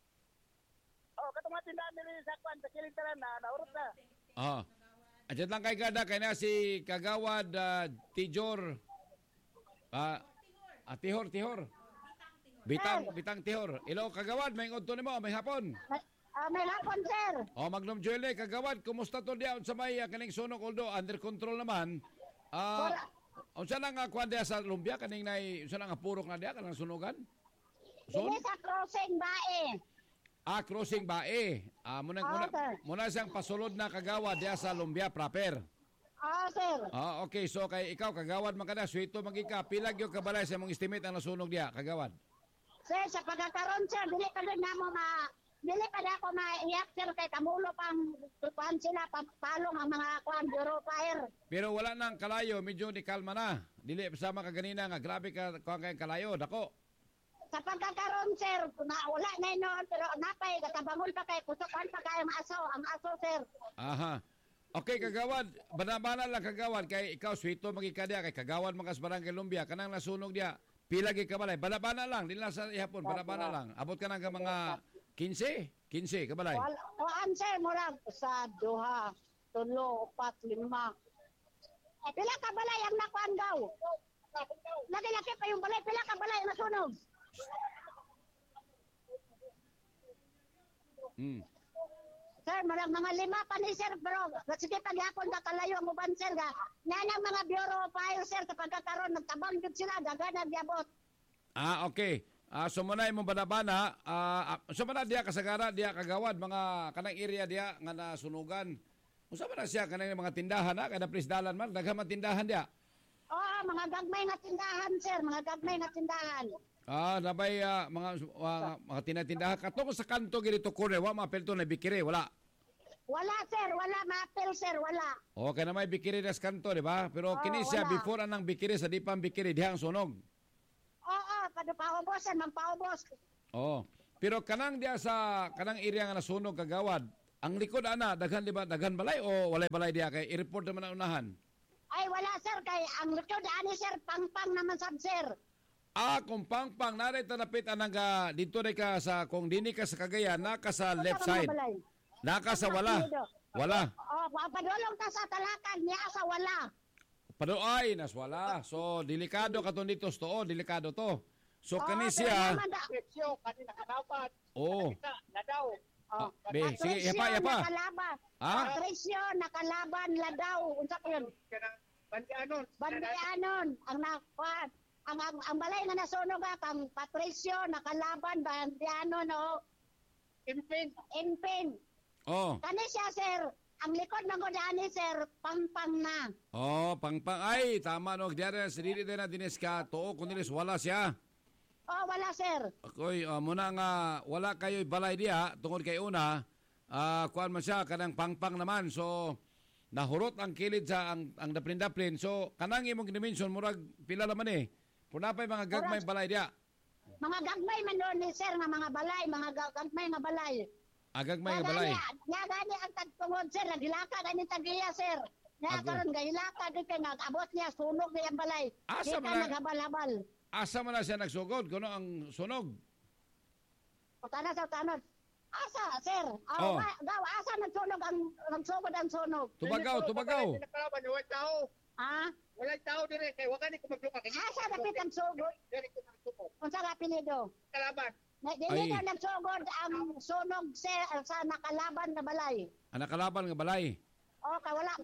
Speaker 6: Oh, katong mga tindahan nila sa kwan, sa kilintaran na, naurot na.
Speaker 5: Ah. Adyan lang kay Gada kay na si Kagawad uh, Tijor. Ah, ah, Tihor, Tihor. Bitang, bitang Tihor. Ilo Kagawad, may ngodto nimo, may hapon.
Speaker 8: Ah, may hapon, sir.
Speaker 5: Oh, Magnum Joel, Kagawad, kumusta to diya sa may uh, kaning sunog although under control naman. Ah, uh, unsa na nga kuan diya sa Lumbia kaning nay unsa na nga purok na diya kanang sunogan?
Speaker 8: Dili sa crossing bae.
Speaker 5: Ah, crossing bae. Ah, muna
Speaker 8: Oo,
Speaker 5: muna,
Speaker 8: sir.
Speaker 5: muna siyang pasulod na Kagawad diya sa Lumbia proper.
Speaker 8: Ah, sir.
Speaker 5: Ah, okay. So kay ikaw kagawad man kada, suwito magika pila gyud ka balay sa imong estimate ang nasunog diya, kagawad.
Speaker 8: Sir, sa pagkakaroon, sir, dili pa rin na mo ma... Dili pa na ako maiyak, sir, kay kamulo pang tupuan sila, papalong ang mga kwan, Bureau Fire.
Speaker 5: Pero wala nang kalayo, medyo di kalma na. Dili sama ka ganina nga grabe ka kuan kay kalayo, dako.
Speaker 8: Sa pagkakaroon, sir, na, wala na yun noon, pero napay, katabangon pa kay, kutukan pa kay ang aso, ang aso, sir.
Speaker 5: Aha. Okay, kagawad, banabana lang kagawad kay ikaw suwito magika diya kay kagawad mga barangay Lumbia kanang nasunog diya. Pila gyud ka balay, banabana lang, dili lang sa ihapon, banabana lang. Abot ka nang ka mga quince, quince ka balay.
Speaker 8: Wala, waan, sir, murag sa duha, tulo, upat, lima. Pila ka balay ang nakuan daw? Lagi-lagi pa yung balay, pila ka balay ang nasunog?
Speaker 5: Hmm.
Speaker 8: Sir, marang mga lima pa ni sir, pero sige pagyapon ka kalayo ang uban sir ga. Nanang mga Bureau of Fire sir, sa pagkakaroon, nagtabang yun sila, gagana gyabot.
Speaker 5: Ah, okay. Ah, so muna imong banabana, ah, uh, so muna diya kasagara diya kagawad mga kanang area diya nga nasunugan. Unsa man na siya kanang mga tindahan na kada prisdalan man daghan man tindahan diya.
Speaker 8: Oo, mga gagmay nga tindahan sir, mga gagmay nga tindahan.
Speaker 5: Ah, nabay ah, mga uh, mga tinatindahan katong sa kanto girito corner wa mapelto na bikire wala.
Speaker 8: Wala sir, wala mapil sir, wala.
Speaker 5: Okay na may bikire das kanto, di ba? Pero
Speaker 8: Oo,
Speaker 5: kini siya
Speaker 8: wala.
Speaker 5: before anang bikire sa di pang bikire diha ang sunog.
Speaker 8: Oo, kada paubos sir, mang paubos.
Speaker 5: Oh. Pero kanang diya sa kanang area nga nasunog kagawad, Ang likod ana daghan di ba daghan balay o walay balay diya kay i-report naman ang unahan.
Speaker 8: Ay, wala, sir. Kay ang likod, ani, sir, pang-pang naman sab, sir.
Speaker 5: Ah, kung pang-pang naray tanapit anang ka dito na ka sa kung dini ka sa Cagayan naka sa left side. Naka sa wala. Wala.
Speaker 8: Oh, padulong ta sa Talakag niya sa wala.
Speaker 5: Pado ay nas wala. So delikado katon dito sto, delikado to. So
Speaker 8: Oh,
Speaker 5: kani
Speaker 8: pero
Speaker 5: siya.
Speaker 8: naman da-
Speaker 6: Presyo, kanina kanapat.
Speaker 5: Oh.
Speaker 6: Na daw.
Speaker 8: Oh,
Speaker 5: Be, sige,
Speaker 8: Patricio,
Speaker 5: yapa, yapa.
Speaker 8: Nakalaban.
Speaker 5: Ha?
Speaker 8: Patricio, nakalaban la daw. Unsa ko yun?
Speaker 6: Kanang bandianon.
Speaker 8: Bandianon. Ang nakuan. Ang, ang, ang balay nga nasunog ah, kang Patricio, nakalaban, bandianon, o.
Speaker 6: Impin.
Speaker 8: Impin.
Speaker 5: Oh.
Speaker 8: Kani siya, sir. Ang likod ng kodani, sir, pang-pang na.
Speaker 5: Oh, pang-pang ay tama no diara sa dili din na dinis ka tuo kun dinis wala siya.
Speaker 8: Oh, wala, sir.
Speaker 5: Ako'y uh, muna nga wala kayo'y balay diya tungod kay una uh, kuan man siya kanang pang-pang naman so nahurot ang kilid sa ang, ang daplin-daplin so kanang imong dimension murag pila naman eh. Punapay mga gagmay balay diya.
Speaker 8: Mga gagmay man doon ni sir nga mga balay, mga ga- gagmay nga balay.
Speaker 5: Agagmay nga balay.
Speaker 8: Nga gani ang tagtungod, sir, naghilakad ani tagiya, sir. Nga
Speaker 5: Ago.
Speaker 8: karon gahilakad di kay nag-abot niya sunog niya ang balay.
Speaker 5: Asa
Speaker 8: Di
Speaker 5: man
Speaker 8: ka
Speaker 5: na-
Speaker 8: naghabal-habal.
Speaker 5: Asa man na siya nagsugod kuno ang sunog.
Speaker 8: O tana sa tanon. Asa, sir? Aw,
Speaker 5: Oh.
Speaker 8: oh. gaw asa nagsunog ang nagsugod ang sunog.
Speaker 5: Tubagaw, tubagaw.
Speaker 6: Nakalaban, wala tao.
Speaker 8: Ha?
Speaker 6: Wala tao dire kay wa kani ko maglupa kay.
Speaker 8: Asa dapit ang sugod?
Speaker 6: Dire ko maglupa.
Speaker 8: Unsa ka pinido?
Speaker 6: Kalaban.
Speaker 8: Na
Speaker 5: Ay.
Speaker 8: dili ka nagsugod ang sunog sir sa nakalaban na balay.
Speaker 5: Ang nakalaban nga balay.
Speaker 8: O ka wala.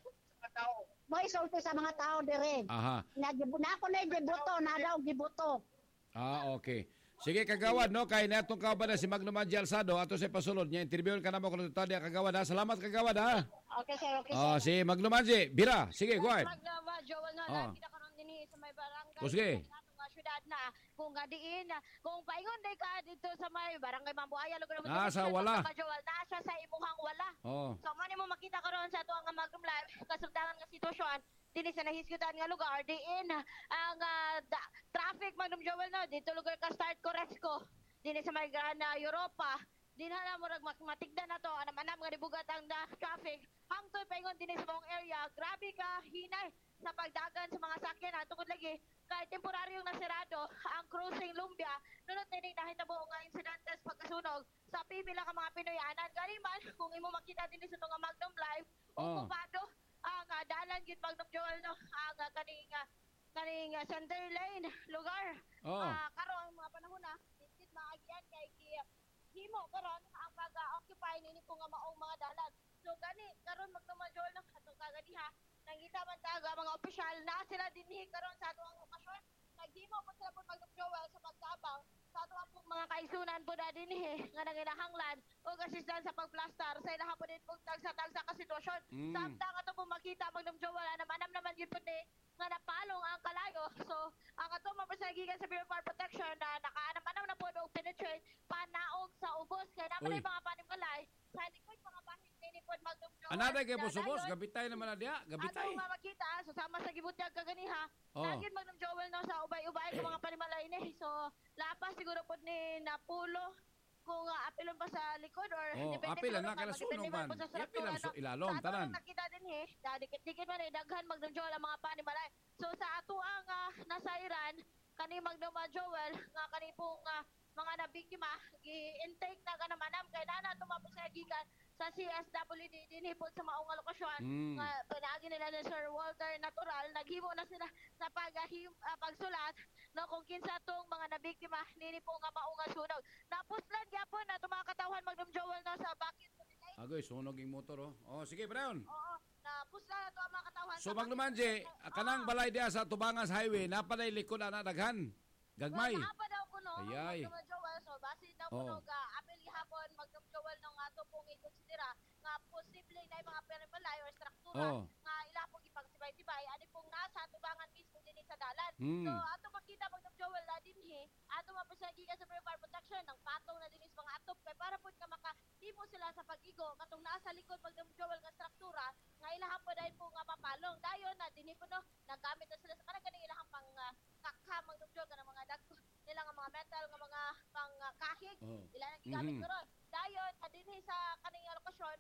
Speaker 6: Sa tao.
Speaker 8: Mo isulti sa mga tao dire.
Speaker 5: Aha.
Speaker 8: Nagibu na ako na gibuto, na daw gibuto.
Speaker 5: Ah, okay. Sige kagawad no kay natong kauban na si Magno Manji Alsado ato sa pasulod niya interviewon ka namo kuno tadi kagawad ha. Salamat kagawad ha.
Speaker 8: Okay sir, okay sir.
Speaker 5: Ah, si Magno Manji, bira. Sige, go ahead.
Speaker 7: Magnama, Joel na
Speaker 5: Ah.
Speaker 7: lang, kita karon din sa may barangay.
Speaker 5: O, sige.
Speaker 7: Sa atong, ah, syudad na, kung gadiin, na, kung paingon day ka dito sa may barangay Mambuaya, lugar naman
Speaker 5: Ah, sa wala.
Speaker 7: Joel, nasa sa imuhang wala.
Speaker 5: Oh.
Speaker 7: So, man mo makita karon sa ato ang Magnum Live, kasugdanan nga sitwasyon, dili sa nahisgutan nga lugar, diin ang ah, da- traffic Magnum Joel no, dito lugar ka start Coresco, dili sa may Gran ah, Europa, din na mo rag matigdan na to anam-anam nga dibugat ang da, traffic hangtod paingon dinhi sa mong area grabe ka hinay sa pagdagan sa mga sakyan at tungod lagi kay temporaryong nasirado ang cruising Lumbia nunod na nahitabo nga insidentes pagkasunog sa pipila ka mga Pinoyanan gani man kung imo makita dinhi sa mga Magnum Live
Speaker 5: Oh.
Speaker 7: okupado ang uh, dalan gid Magnum Joel no ang uh, kaning uh, kaning uh, center lane lugar
Speaker 5: Oh.
Speaker 7: Ah, karon mga panahon na dito maagian kay ki himo karon ang pag-occupy nini ko nga maong mga dalan. So gani karon magkamajol na atong kagadiha nangita man taga mga opisyal na sila dinhi karon sa atong lokasyon. Naghimo po sila po magdugjowa sa pagtabang sa atong pong mga kaisunan po na dinhi nga nanginahanglan o assistance sa pagplastar sa ilaha po din pong tagsa-tagsa ka sitwasyon.
Speaker 5: Mm.
Speaker 7: Samtang ato po makita magdugjowa na manam naman gyud po ni nga napalong ang kalayo. So, ang ato mapasagigan sa Bureau of Fire Protection na nakaanam-anam na po og penetrate panaog sa ubos kay naman
Speaker 5: Uy.
Speaker 7: ay mga panimkalay sa likod mga bahin ni pod magdumdum.
Speaker 5: Anaday kay po subos, gabitay naman na diya, gabitay.
Speaker 7: Ato nga makita so sama sa gibutyag kaganiha.
Speaker 5: Oh.
Speaker 7: Lagin magdum Joel no sa ubay-ubay ng mga panimalay ni. So, lapas siguro pod ni Napulo kung uh, apilon pa sa likod or
Speaker 5: Oh,
Speaker 7: depende
Speaker 5: apil
Speaker 7: pa
Speaker 5: na
Speaker 7: rin
Speaker 5: kala
Speaker 7: depende
Speaker 5: sunog
Speaker 7: man
Speaker 5: man.
Speaker 7: po sa
Speaker 5: Apil
Speaker 7: struktura,
Speaker 5: ang
Speaker 7: no?
Speaker 5: su- ilalom
Speaker 7: Sa ato
Speaker 5: tanan.
Speaker 7: lang nakita din eh, dikit-dikit man eh, daghan magdum Joel ang mga panimalay. So sa ato ang uh, nasairan kani Magduma Joel nga kani pong uh, mga nabiktima gi-intake na ganamanam kay nana tumapos sa gikan sa C S W D dinhi po sa maong nga lokasyon
Speaker 5: Mm.
Speaker 7: nga pinaagi nila ni Sir Walter Natural naghimo na sila sa paghim uh, pagsulat no kung kinsa tong mga nabiktima nini po nga maong nga sunog napuslan gyapon na mga katawhan Magdum Joel no sa bakit po nila
Speaker 5: Agoy, sunog yung motor oh. Oh, sige Brown.
Speaker 7: oo napuslan na to ang mga katawhan
Speaker 5: So
Speaker 7: sa
Speaker 5: Magno
Speaker 7: bakit-
Speaker 5: Manji,
Speaker 7: Oo.
Speaker 5: kanang balay diya sa Tubangas Highway, napaday likod ana daghan. Gagmay.
Speaker 7: Well, naapa daw ko no,
Speaker 5: Ayay.
Speaker 7: Magdum Joel, so base daw ko
Speaker 5: Oo.
Speaker 7: no, ga apel gihapon Magdum Joel nung ato pong ikonsidera nga posible na yung mga panimalay or struktura
Speaker 5: Oo.
Speaker 7: nga ila pong ipagsibay-sibay ani pong nasa tubangan mismo dinhi sa dalan.
Speaker 5: Hmm.
Speaker 7: So ato makita Magdum Joel na dinhi, ato mapasagi ka sa Bureau of Fire Protection ng patong na dinhi sa mga atop kay para pud nga makahimo sila sa pag-igo katong nasa likod Magdum Joel nga struktura nga ilaha po dahil po nga mapalong dayon na dinhi po no nagamit na sila sa kanang ganing ilahang pang uh, kakha Magdum Joel kanang mga dagko nila nga mga metal nga mga pang uh, kahig
Speaker 5: Oh.
Speaker 7: ila nang gigamit
Speaker 5: Mhm.
Speaker 7: karon dayon sa dinhi sa kaning lokasyon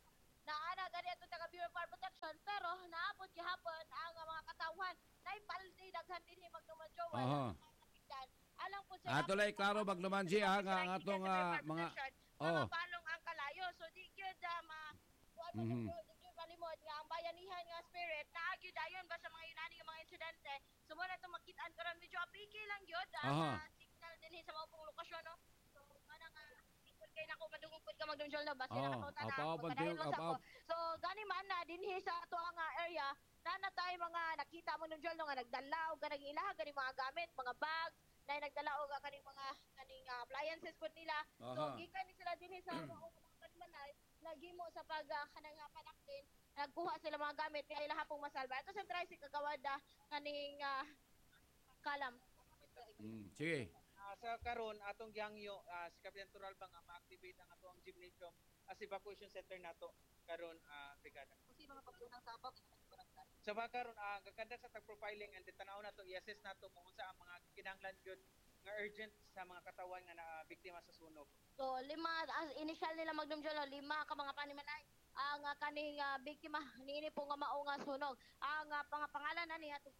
Speaker 5: Aha.
Speaker 7: Alang po sa
Speaker 5: Ato lay klaro maglumanji ha nga ang atong ah, mga oh.
Speaker 7: mga balong ang kalayo. So di gyud ah, ma kuan mo
Speaker 5: Mhm.
Speaker 7: gyud di gyud malimot nga ang bayanihan nga spirit naagyo dayon ba sa mga yunani nga mga insidente. So mo na to makit-an karon medyo apiki lang gyud
Speaker 5: Aha.
Speaker 7: ang uh, signal dinhi sa mga pong lokasyon no. So ana nga ikot kay nako madungog pud ka magdunjol no basta
Speaker 5: Oh,
Speaker 7: nakakauta na
Speaker 5: apaw,
Speaker 7: ako
Speaker 5: pag-
Speaker 7: pagkadayon lang sa
Speaker 5: apaw.
Speaker 7: ako. So gani man na dinhi sa ato nga area nana tayo mga nakita mo nung no nga nagdala og kanang ilaha kani mga gamit, mga bags na nagdala og kaning mga kaning uh, appliances pud nila. So
Speaker 5: Aha.
Speaker 7: gikan ni sila dinhi sa mga kanmanay nagimo sa pag uh, kanang uh, panaktin nagkuha sila mga gamit kaya ilaha pong masalba. Ito sa tricycle kagawad ah, kaning uh, kalam.
Speaker 5: Mm, sige.
Speaker 9: Ah, sa karon atong gihangyo uh, si Kapitan Turalba nga ma-activate ang atong gymnasium as evacuation center nato karon uh, brigada.
Speaker 7: Kasi mga pagtunang sabak
Speaker 9: Sa so, karon uh, gakanda sa tag profiling and tanaw nato i-assess nato kung unsa ang mga kinahanglan gyud nga urgent sa mga katawan nga na biktima sa sunog.
Speaker 7: So lima as initial nila magdumjol lima ka mga panimalay ang uh, kaning uh, biktima niini po nga mao nga sunog. Ang uh, pang pangalan ani atong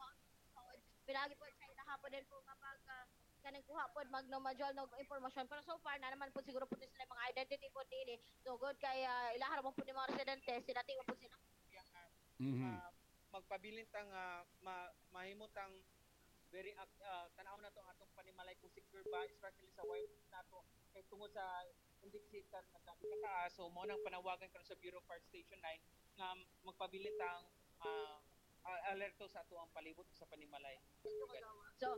Speaker 7: pinagi po sa ilahapon din po kapag uh, kanang kuha pod magno majol no impormasyon pero so far na naman po siguro po sila mga identity po dinhi. So good kay uh, ilahar mo po ni mga residente sila tingog po sila.
Speaker 5: Mhm.
Speaker 9: Uh, magpabilintang uh, ma mahimutang very uh, tanaw na to ang atong panimalay kung secure ba especially sa wife nato kay tungod sa indiksitan na kataas so mo nang panawagan karon sa Bureau of Fire Station nine nga magpabilintang uh, alerto sa ato ang palibot sa panimalay.
Speaker 7: So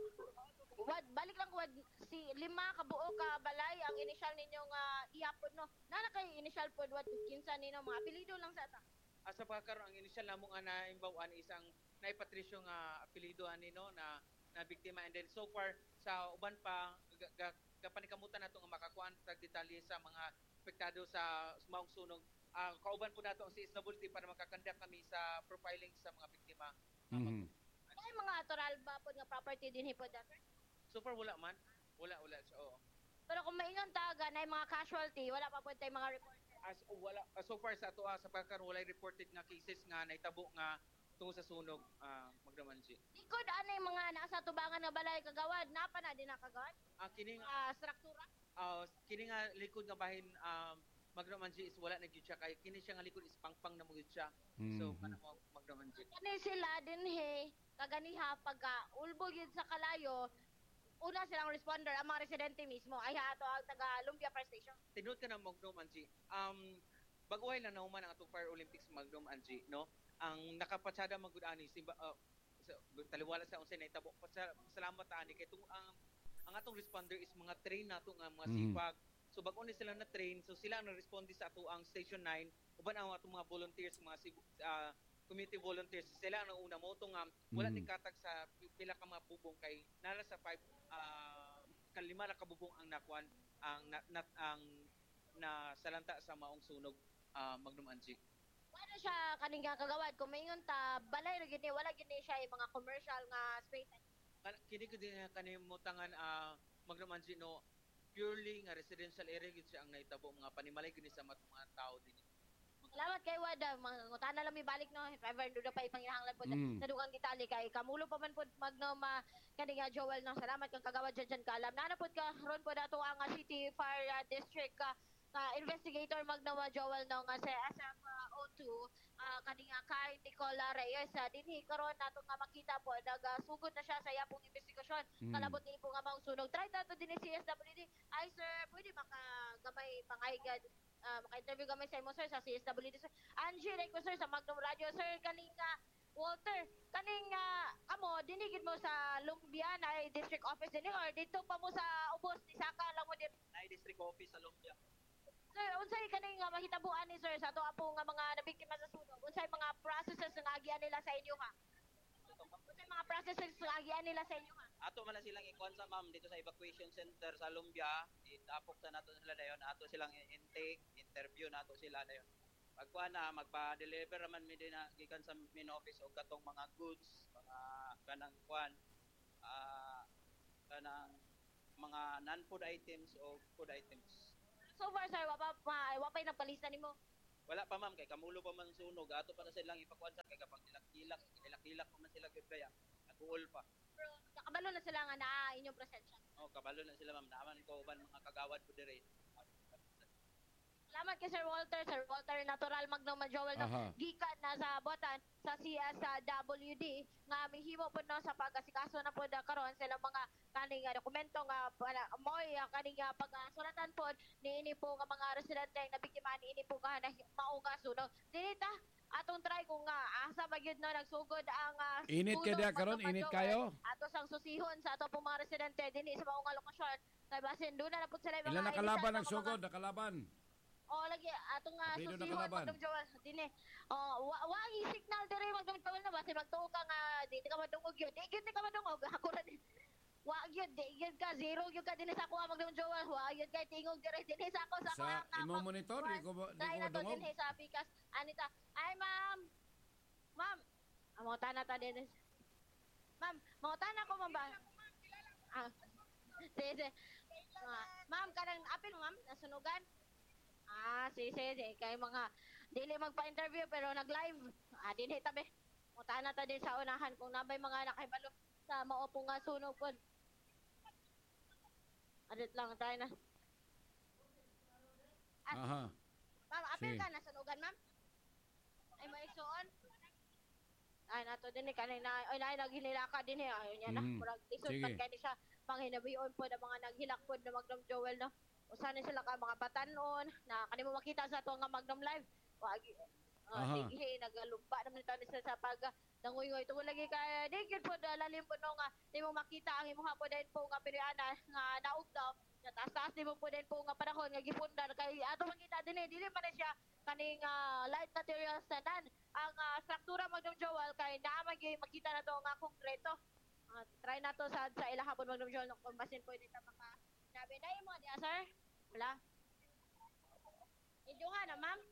Speaker 7: wad balik lang wad si lima ka buo ka balay ang initial ninyo nga ihapon no. Nana kay initial pod wad kinsa nino mga apelyido lang sa ata.
Speaker 9: Asa pa karon ang initial namo nga naimbawan isang Nay Patricio nga apelyido ani no na na biktima and then so far sa uban pa gapanikamutan nato nga makakuan tag detalye sa mga apektado sa maong sunog. Uh, kauban po nato ang C S W D para makakandak kami sa profiling sa mga biktima.
Speaker 5: Mhm.
Speaker 7: Ay mga natural ba pod nga property dinhi pod sir?
Speaker 9: So far wala man. Wala wala siya. Oo.
Speaker 7: Pero kung maingon taga na mga casualty wala pa pod tay mga report.
Speaker 9: As oh, wala uh, so far sa ato uh, sa pagkaron walay reported nga cases nga naitabo nga tungod sa sunog uh, magdamansi.
Speaker 7: Likod anay mga nasa tubangan nga balay kagawad napa na din nakagawad?
Speaker 9: Ah uh, kini nga
Speaker 7: uh, struktura.
Speaker 9: uh, kini nga likod nga bahin um magdamansi is wala na gyud siya kay kini siya nga likod is pangpang na mo gyud siya.
Speaker 5: Mm-hmm.
Speaker 9: So kana mo magdamansi.
Speaker 7: Kani sila dinhi kaganiha pagka ulbo gyud sa kalayo una silang responder ang mga residente mismo ay ato ang taga Lumpia Fire Station.
Speaker 9: Tinod ka na Magdom Angie. Um baguhay lang nauman ang atong Fire Olympics Magdom Angie, no? Ang nakapatsada magud ani simba uh, taliwala sa unsay nahitabo. Salamat ani kay tung ang ang atong responder is mga train nato nga mga sipag. Mm. So bag-o ni sila na train, so sila ang responde sa ato ang Station nine uban ang atong mga volunteers mga uh, community volunteers sila ang una mo tong um, wala mm. katag sa pila ka mga bubong kay nara sa five uh, kalima na kabubong ang nakuan ang na, na, ang na salanta sa maong sunog uh, Magnum Angie.
Speaker 7: Ano siya kaning kagawad kung maingon ta balay ra gid wala gid siya yung mga commercial nga space.
Speaker 9: Kan kini ko din kanimutangan uh, Magnum Angie no purely nga residential area gid siya ang naitabo mga panimalay gid sa mga tao din.
Speaker 7: Salamat kay Wada, mangutan na lang mi balik no, if ever do pa ipangihanglan po
Speaker 5: Mm.
Speaker 7: sa dugang detalye kay kamulo pa man po magno ma kani nga Joel no. Salamat kang kagawad dyan dyan kalam. Nana po ka ron po dato ang uh, City Fire uh, District ka uh, investigator magnawa Joel no nga sa S F O two uh, kani nga kay Nicola Reyes uh, dinhi karon nato nga makita po nagasugod na siya sa yapong investigasyon.
Speaker 5: Mm.
Speaker 7: Kalabot ni po nga maong sunog. Try dato dinhi C S W D. Ay sir, pwede makagamay pangaygan Uh, maka-interview kami sa imo sir sa C S W D sir. Angie like sir sa Magnum Radio sir kaning uh, Walter kaning uh, kamo dinigid mo sa Lumbia na district office din or dito pa mo sa ubos ni Saka lang mo din
Speaker 9: na district office sa Lumbia.
Speaker 7: Sir, unsay kaning uh, mahitabuan ni sir sa ato apo nga mga nabiktima sa sunog? Unsay mga processes nga agian nila sa inyo ha? Unsay mga processes nga agian nila sa inyo ha?
Speaker 10: Ato man na silang ikuan sa ma'am dito sa evacuation center sa Lumbia, itapok sa nato sila dayon, ato silang intake, interview nato sila dayon. Pagkuan na magpa-deliver man mi din na gikan sa main office og katong mga goods, mga kanang kuan ah uh, kanang mga non-food items o food items.
Speaker 7: So far sir, wa pa wa pa nagpalista nimo?
Speaker 10: Wala pa ma'am kay kamulo pa man sunog, ato pa na silang ipakuan sa kay kapag ilak-ilak, ilak-ilak pa man sila gyud kaya. buol pa.
Speaker 11: Pero nakabalo na sila nga na inyong presensya.
Speaker 10: Oh, kabalo na sila ma'am. Naaman ko uban mga kagawad po dire.
Speaker 11: Salamat kay Sir Walter. Sir Walter Natural Magno Joel no,
Speaker 5: Aha.
Speaker 11: gikan na sa botan sa C S W D nga mihimo po no sa pag-asikaso na po na karon sila mga kaning uh, dokumento nga para moy uh, kaning uh, pag-sulatan po niini po nga mga residente nga nabiktima niini po nga na mauga sunog. Dinita atong try kung nga asa ba gyud no nagsugod ang uh,
Speaker 5: Init kay dia karon, init kayo.
Speaker 11: ato sang susihon sa ato pong mga residente dinhi sa mga lokasyon kay basin doon na po sila mga
Speaker 5: Ilan nakalaban ang
Speaker 11: mga-
Speaker 5: sugod, nakalaban?
Speaker 11: Oh, lagi atong nga
Speaker 5: Sino
Speaker 11: susihon
Speaker 5: nakalaban?
Speaker 11: Magdum Joel dinhi. Oh, wa, wa i signal dire Magdum Joel na basi magtuo ka nga di di ka madungog gyud. Di gyud di ka madungog ako ra din. Wa gyud di gyud ka zero gyud ka dinhi sa ako Magdum Joel. Wa gyud kay tingog dire dinhi sa ako sa
Speaker 5: Sa
Speaker 11: ako.
Speaker 5: imo monitor, di ko ba- di
Speaker 11: Dahil
Speaker 5: ko
Speaker 11: na to
Speaker 5: madungog.
Speaker 11: dinhi sa Pikas. Anita, ay ma'am. Ma'am, amo tana ta din. Ma'am, mo tana ko ma'am ba? Ah. Sige. Ah, ma'am kanang apil ma'am nasunugan. Ah, si si si kay mga dili magpa-interview pero nag-live. Ah, dinhi tabi. Muta na ta din sa unahan kung nabay mga nakahibalo sa mao po nga sunog pod. Adit lang tayo na. At,
Speaker 5: Aha.
Speaker 11: ma'am, apil
Speaker 5: Sige.
Speaker 11: ka nasunugan ma'am? Ay mo igsuon? Ay nato din ni kanina ay nay naghilaka din eh ayo niya na
Speaker 5: Mhm.
Speaker 11: murag isod
Speaker 5: Sige.
Speaker 11: man kay ni siya panghinabion po ng mga naghilak po na Magnum Joel no. Usa ni sila ka mga batanon na kanimo makita sa ato nga Magnum Live. Wag
Speaker 5: Aha.
Speaker 11: uh, sige nagalumpa naman ito ni sila sa pag nanguyoy tungod lagi kay di gyud po lalim po no nga nimo makita ang imong po din po nga piriana nga naog daw nataas-taas nimo po din po nga panahon nga gipundar kay ato makita din eh dili pa na siya kaning ah, light materials tanan ang ah, struktura Magnum Joel kay naa man gyud makita na to nga konkreto. Ah, try na to sa sa ila hapon Magnum Joel kung basin pwede ta maka nabi na mo di sir. Wala. Iduha na ma'am.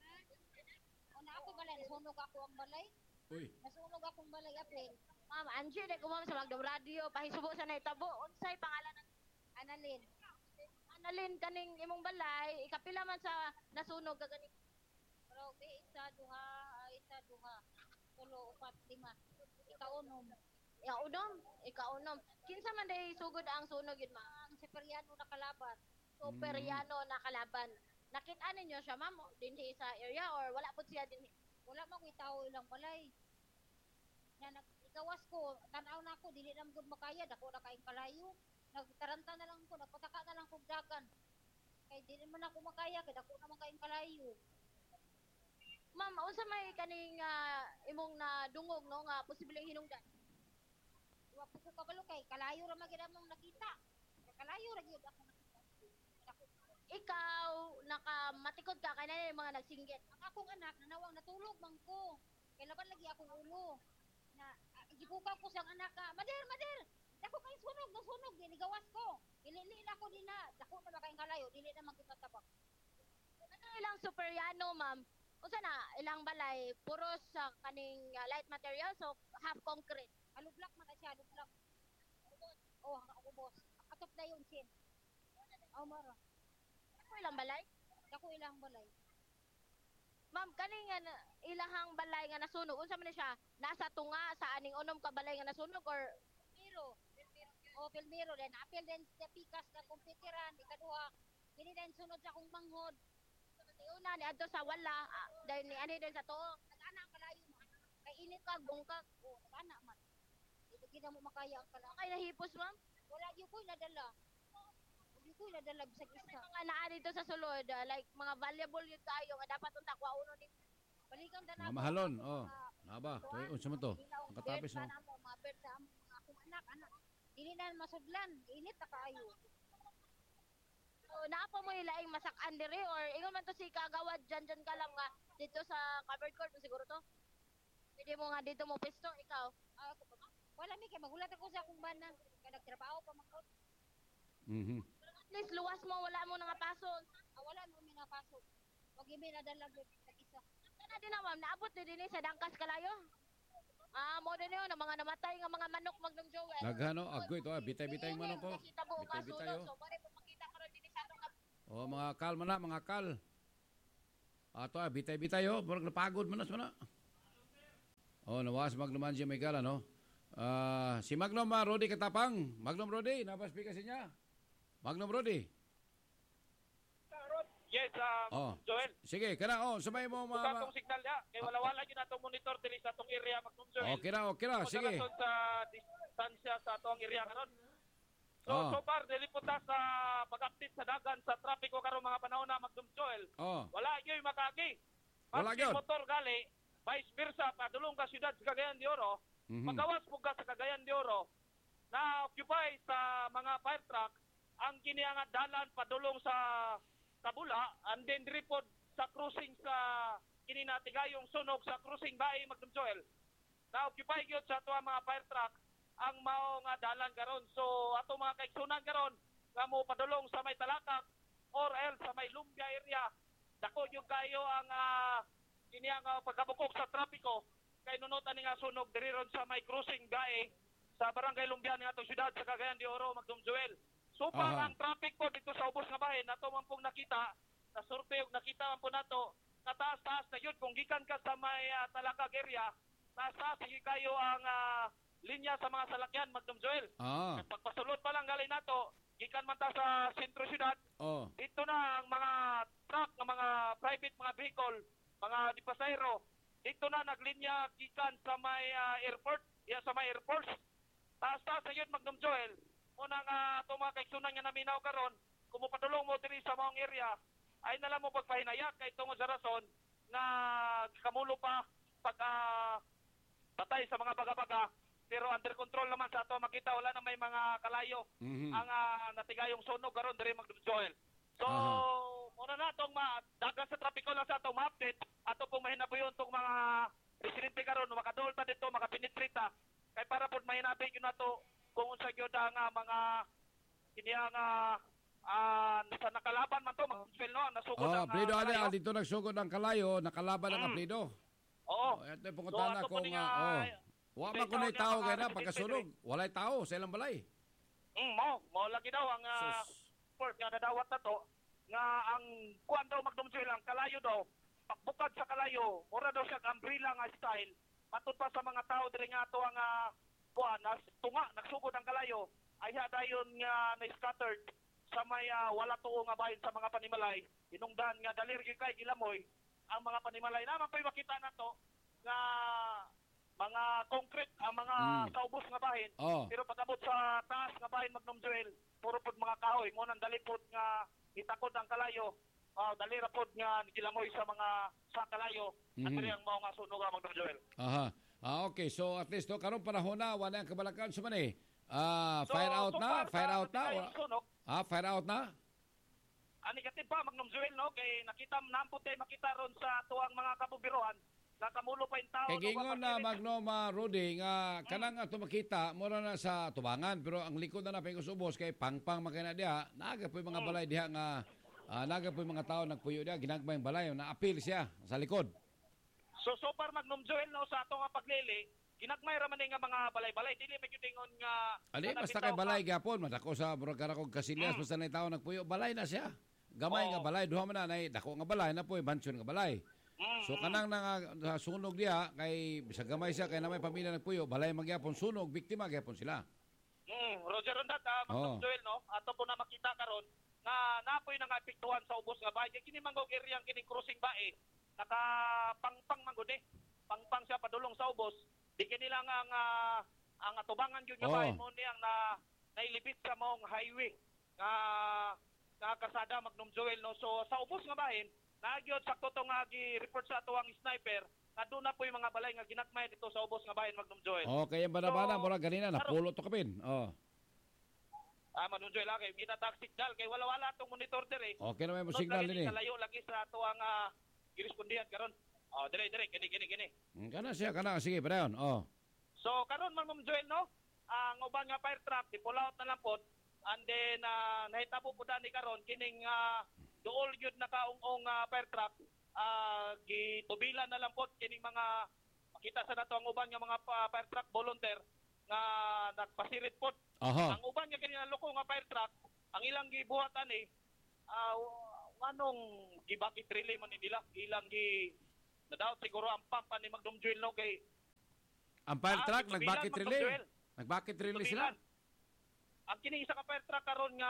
Speaker 11: Una ako balay nasunog ako ang balay.
Speaker 5: Uy.
Speaker 11: Nasunog akong balay apil. Ma'am, Angie de ko ma'am sa Magdum Radio pahisubo sa naitabo. Unsay pangalan ng Annalyn? Annalyn kaning imong balay ikapila man sa nasunog ka gani. Pero be isa duha, ah, isa duha. Tulo upat lima. Ikaunom. Ikaunom, ikaunom. Kinsa man day sugod ang sunog yun ma'am? Ang Superiano na kalaban. Superiano na kalaban. Nakita ninyo siya ma'am dinhi sa area or wala pud siya dinhi? Wala man ko tao ilang balay. Na nagawas ko, tanaw na ako dili na gud makaya dako na kaing kalayo. Nagtaranta na lang ko, nagpataka na lang kog dagan. Kay dili man ako makaya kay dako na man kaing kalayo. Ma'am, unsa may kaning ah, imong nadungog no nga posibleng hinungdan? Wa po ko kabalo kay kalayo ra man gid among nakita. Kalayo ra gyud ako nakita. Dako- Ikaw nakamatikod ka kay na mga nagsinggit. Ang akong anak nanawang natulog man ko. Kay laban lagi akong ulo. Na ah, gibuka ko sang anak ka. Mader, mader. Dako kay sunog, no sunog ginigawas ko. Ilili na ko din na. Dako na ba kayong kalayo, dili na man kita tabak. Ano ilang superiano, ma'am? Unsa na ilang balay puros sa kaning uh, light material so half concrete. Alublak man na siya, alublak. Oh, ako boss. Atop na yung chin. Oh, mara. Ako ilang balay? Ako ilang balay. Ma'am, kani nga na- ilahang balay nga nasunog, unsa man na siya? Nasa tunga sa aning unom ka balay nga nasunog or Pilmiro? O Pilmiro din. Apil din sa pikas na kumpitiran, ikaduha. Dili din sunod sa akong manghod. Di una ni adto sa wala, ah, dahil ni ani din sa to. Nag-ana ang kalayo mo. Kay init ka, bungkag. O, nag-ana man. Hindi na mo makaya ang kalayo. Kay nahipos, ma'am? Wala yung ko'y nadala. Hindi ko'y nadala bisag isa. Mga naa dito sa sulod, ah, like mga valuable yun tayo nga dapat unta kwa uno ni balikan na
Speaker 5: Mga mahalon, oh. Naba, toy unsa man to? Ang katapis no.
Speaker 11: Mga bird sa among mga akong anak, anak. Dili na masudlan, init na kaayo. So, naapa mo ilaing masak-an diri or ingon man to si kagawad dyan dyan ka lang nga dito sa covered court mo siguro to? Pwede mo nga dito mo pisto, ikaw. Ah, ako pa. Wala mi kay magulat ako sa akong bana. Kaya nagtrabaho pa man ko.
Speaker 5: Mhm.
Speaker 11: At least luwas mo wala mo nga pasok. Ah, wala mo mi na pasok. Wag mi na dala gyud sa isa. Kana din na ma'am, naabot din din sa Dangkas Kalayo. Ah, mo din yun, ang mga namatay nga mga manok Magnum Joel.
Speaker 5: Naghano, agoy to, ah, bitay-bitay yung manok ko.
Speaker 11: Nakita mo nga
Speaker 5: Bitay-bitay
Speaker 11: sulod,
Speaker 5: oh.
Speaker 11: so bari po makita karon din sa atong
Speaker 5: Oh, mga kal man na, mga kal. Ato ah, bitay-bitay oh, murag napagod man na sana. Oh, nawas magnuman siya may kala no. Ah, si Magnum ah, Rodi Katapang. Magnum Rodi, napaspika sa niya. Magnum Rodi.
Speaker 12: Yes, um,
Speaker 5: Oh.
Speaker 12: Joel.
Speaker 5: Sige, kana oh, sabay mo
Speaker 12: Buka
Speaker 5: ma.
Speaker 12: tong signal ya. Kay wala-wala yun atong monitor dili sa atong area Magnum Joel.
Speaker 5: Okay na, okay na,
Speaker 12: Kung
Speaker 5: sige.
Speaker 12: sa rason sa distansya sa atong area karon. So,
Speaker 5: Oh.
Speaker 12: so far, dili po ta sa pag-update sa dagan sa trapiko karon mga panahon na Magnum Joel.
Speaker 5: Oh.
Speaker 12: Wala gyud makagi.
Speaker 5: Wala
Speaker 12: Maski
Speaker 5: gyud.
Speaker 12: motor gali, vice versa, padulong ka siyudad sa Cagayan de Oro,
Speaker 5: Mhm.
Speaker 12: magawas po ka sa Cagayan de Oro, na-occupy sa mga fire truck ang kiniangat dalan padulong sa Tabula, and then report sa cruising sa kininatiga yung sunog sa cruising Bae Magnum Joel. Na-occupy gyud sa ato mga fire truck ang mao nga dalan karon. So ato mga kaigsunan karon nga mo padulong sa may Talakak or else sa may Lumbia area. Dako yung kayo ang uh, kiniyang uh, pagkabukok sa trapiko kay nunutan nga sunog diri ron sa may cruising Bae sa barangay Lumbia ni atong syudad sa Cagayan de Oro Magnum Joel. So
Speaker 5: Aha.
Speaker 12: parang traffic po dito sa ubos nga bahin nato man pong nakita na survey ug nakita man po nato kataas-taas na yun kung gikan ka sa may uh, Talakag area taas-taas sige kayo ang uh, linya sa mga salakyan Magnum Joel.
Speaker 5: Ah.
Speaker 12: Pagpasulod pa lang galing nato gikan man ta sa sentro syudad.
Speaker 5: Oh.
Speaker 12: Dito na ang mga truck, ng mga private mga vehicle, mga di pasahero. Dito na naglinya gikan sa may uh, airport, ya sa may airports. Taas-taas na yun Magnum Joel. Una nga uh, mga kaigsunan nga naminaw karon, kung mopadulong mo diri sa maong area, ay nalang mo pagpahinaya kay tungod sa rason nga kamulo pa pag uh, patay sa mga baga-baga. Pero under control naman sa ato makita wala na may mga kalayo
Speaker 5: Mhm.
Speaker 12: ang uh, natigayong sunog karon diri Magnum Joel. So,
Speaker 5: Aha.
Speaker 12: muna na itong dagan sa trapiko lang sa itong ma-update. Ato pong mahinabuyon itong mga residente karon makadulta dito, makapenetrita. Kay para po mahinabi yun na to kung unsa gyud ang uh, mga kiniyang uh, uh, sa nakalaban man to, Magnum no, nasugod
Speaker 5: Oh,
Speaker 12: ang
Speaker 5: Plido
Speaker 12: uh,
Speaker 5: ali
Speaker 12: kalayo.
Speaker 5: dito nagsugod ang kalayo, nakalaban ang
Speaker 12: Mm.
Speaker 5: Plido.
Speaker 12: Oo.
Speaker 5: Oh, ito yung pangutana
Speaker 12: ato po
Speaker 5: kung
Speaker 12: niya,
Speaker 5: ah, oh. Wa
Speaker 12: sa
Speaker 5: man kunay
Speaker 12: itaw
Speaker 5: tao
Speaker 12: niya,
Speaker 5: kaya na
Speaker 12: mga
Speaker 5: pagkasunog. Walay tao sa ilang balay.
Speaker 12: Mm, mo, mo lagi daw ang uh, port nga nadawat na to nga ang kuan daw Magnum Joel ang kalayo daw pagbukad sa kalayo mura daw siya umbrella nga style matud pa sa mga tao diri nga ato ang uh, kuan nas tunga nagsugod ang kalayo ay dayon nga na scattered sa may uh, wala tuo nga bahin sa mga panimalay hinungdan nga dalir gyud kay gilamoy ang mga panimalay naman pay makita nato nga mga concrete ang mga
Speaker 5: Mm.
Speaker 12: kaubos nga bahin.
Speaker 5: Oh.
Speaker 12: Pero pag-abot sa taas nga bahin Magnum Joel, puro pod mga kahoy, mo nang dalipod nga itakod ang kalayo. Ah, dali ra pod nga gilamoy sa mga sa kalayo. At
Speaker 5: Mhm.
Speaker 12: diri ang mao nga sunog ang Magnum Joel.
Speaker 5: Aha. Ah, okay. So at least no, karon panahon na wala ang kabalakan sa mani. Ah,
Speaker 12: So,
Speaker 5: fire out
Speaker 12: so
Speaker 5: na,
Speaker 12: far,
Speaker 5: fire
Speaker 12: sa
Speaker 5: out na.
Speaker 12: natigayong
Speaker 5: Wa-
Speaker 12: sunog,
Speaker 5: Ah, fire out na.
Speaker 12: ani katid pa Magnum Joel no kay nakita nampot tay makita ron sa tuang mga kabubiroan nakamulo pa yung tao.
Speaker 5: Kay
Speaker 12: no,
Speaker 5: gingon na
Speaker 12: mapagpilit.
Speaker 5: Magnum uh, Rudy nga kanang ato makita mura na sa tubangan pero ang likod na na pagos ubos kay pangpang makina diha naga po mga balay diha nga uh, naga po mga tao nagpuyo diha ginagmay ang balay na appeal siya sa likod.
Speaker 12: So so far Magnum Joel no sa ato nga paglili, ginagmay ra man ni nga mga balay-balay dili pa gyud ingon nga
Speaker 5: Ali
Speaker 12: nga
Speaker 5: basta
Speaker 12: nabitaw
Speaker 5: kay balay
Speaker 12: ka.
Speaker 5: gapon madako sa mura karakog kasilyas basta na tao nagpuyo balay na siya. Gamay
Speaker 12: Oo.
Speaker 5: nga balay duha man na nay dako nga balay na po mansyon nga balay.
Speaker 12: Mm,
Speaker 5: So kanang nga sunog diha kay sa gamay siya kay na may pamilya nagpuyo balay magyapon sunog biktima gyapon sila.
Speaker 12: Mm, Roger Rondat, ah, Magnum
Speaker 5: Oo.
Speaker 12: Joel, no? Ato po na makita karon nga napoy na nga apektuhan sa ubos nga bahay. Kini manggog area ang kining cruising bae. Naka pangpang manggod eh. Pangpang siya padulong sa ubos. Di kini lang ang ah, ang atubangan gyud nga
Speaker 5: Oo.
Speaker 12: bahay mo ni ang na nailibit sa mong highway nga nga kasada Magnum Joel no. So sa ubos nga bahin nagyod sakto to nga gi-report sa ato ang sniper nga doon na po yung mga balay nga ginakmay dito sa ubos nga bahin Magnum Joel.
Speaker 5: Oh, kaya bana-bana
Speaker 12: So,
Speaker 5: mura ganina napulo to kapin. Oh.
Speaker 12: Ah, Magnum Joel, ah, kay kita tag signal kay wala-wala tong monitor dire.
Speaker 5: Okay na may mo
Speaker 12: Sunod
Speaker 5: signal
Speaker 12: lagi
Speaker 5: din eh.
Speaker 12: Kalayo lagi sa ato ang uh, girespondihan karon. Oh, dire dire kini kini kini.
Speaker 5: Mm, Kana siya kana sige padayon. Oh.
Speaker 12: So karon Magnum Joel no, ang uban nga fire truck di pull out na lang pod and then uh, nahitabo po dani karon kining uh, duol gyud nakaung-ong uh, fire truck uh, gitubilan na lang pod kining mga makita sa nato ang uban nga mga pa- fire truck volunteer nga nagpasirit pod.
Speaker 5: Aha.
Speaker 12: Ang uban nga kini naloko nga fire truck ang ilang gibuhatan ni uh, anong gibakit relay man nila ilang gi na daw siguro ang pump ni Magnum Joel no kay
Speaker 5: Ang fire
Speaker 12: Ah,
Speaker 5: truck,
Speaker 12: gitubilan,
Speaker 5: nag-bucket
Speaker 12: Magdong
Speaker 5: relay.
Speaker 12: Joel.
Speaker 5: Nag-bucket relay sila.
Speaker 12: Tubilan. Ang kini isa ka fire truck karon nga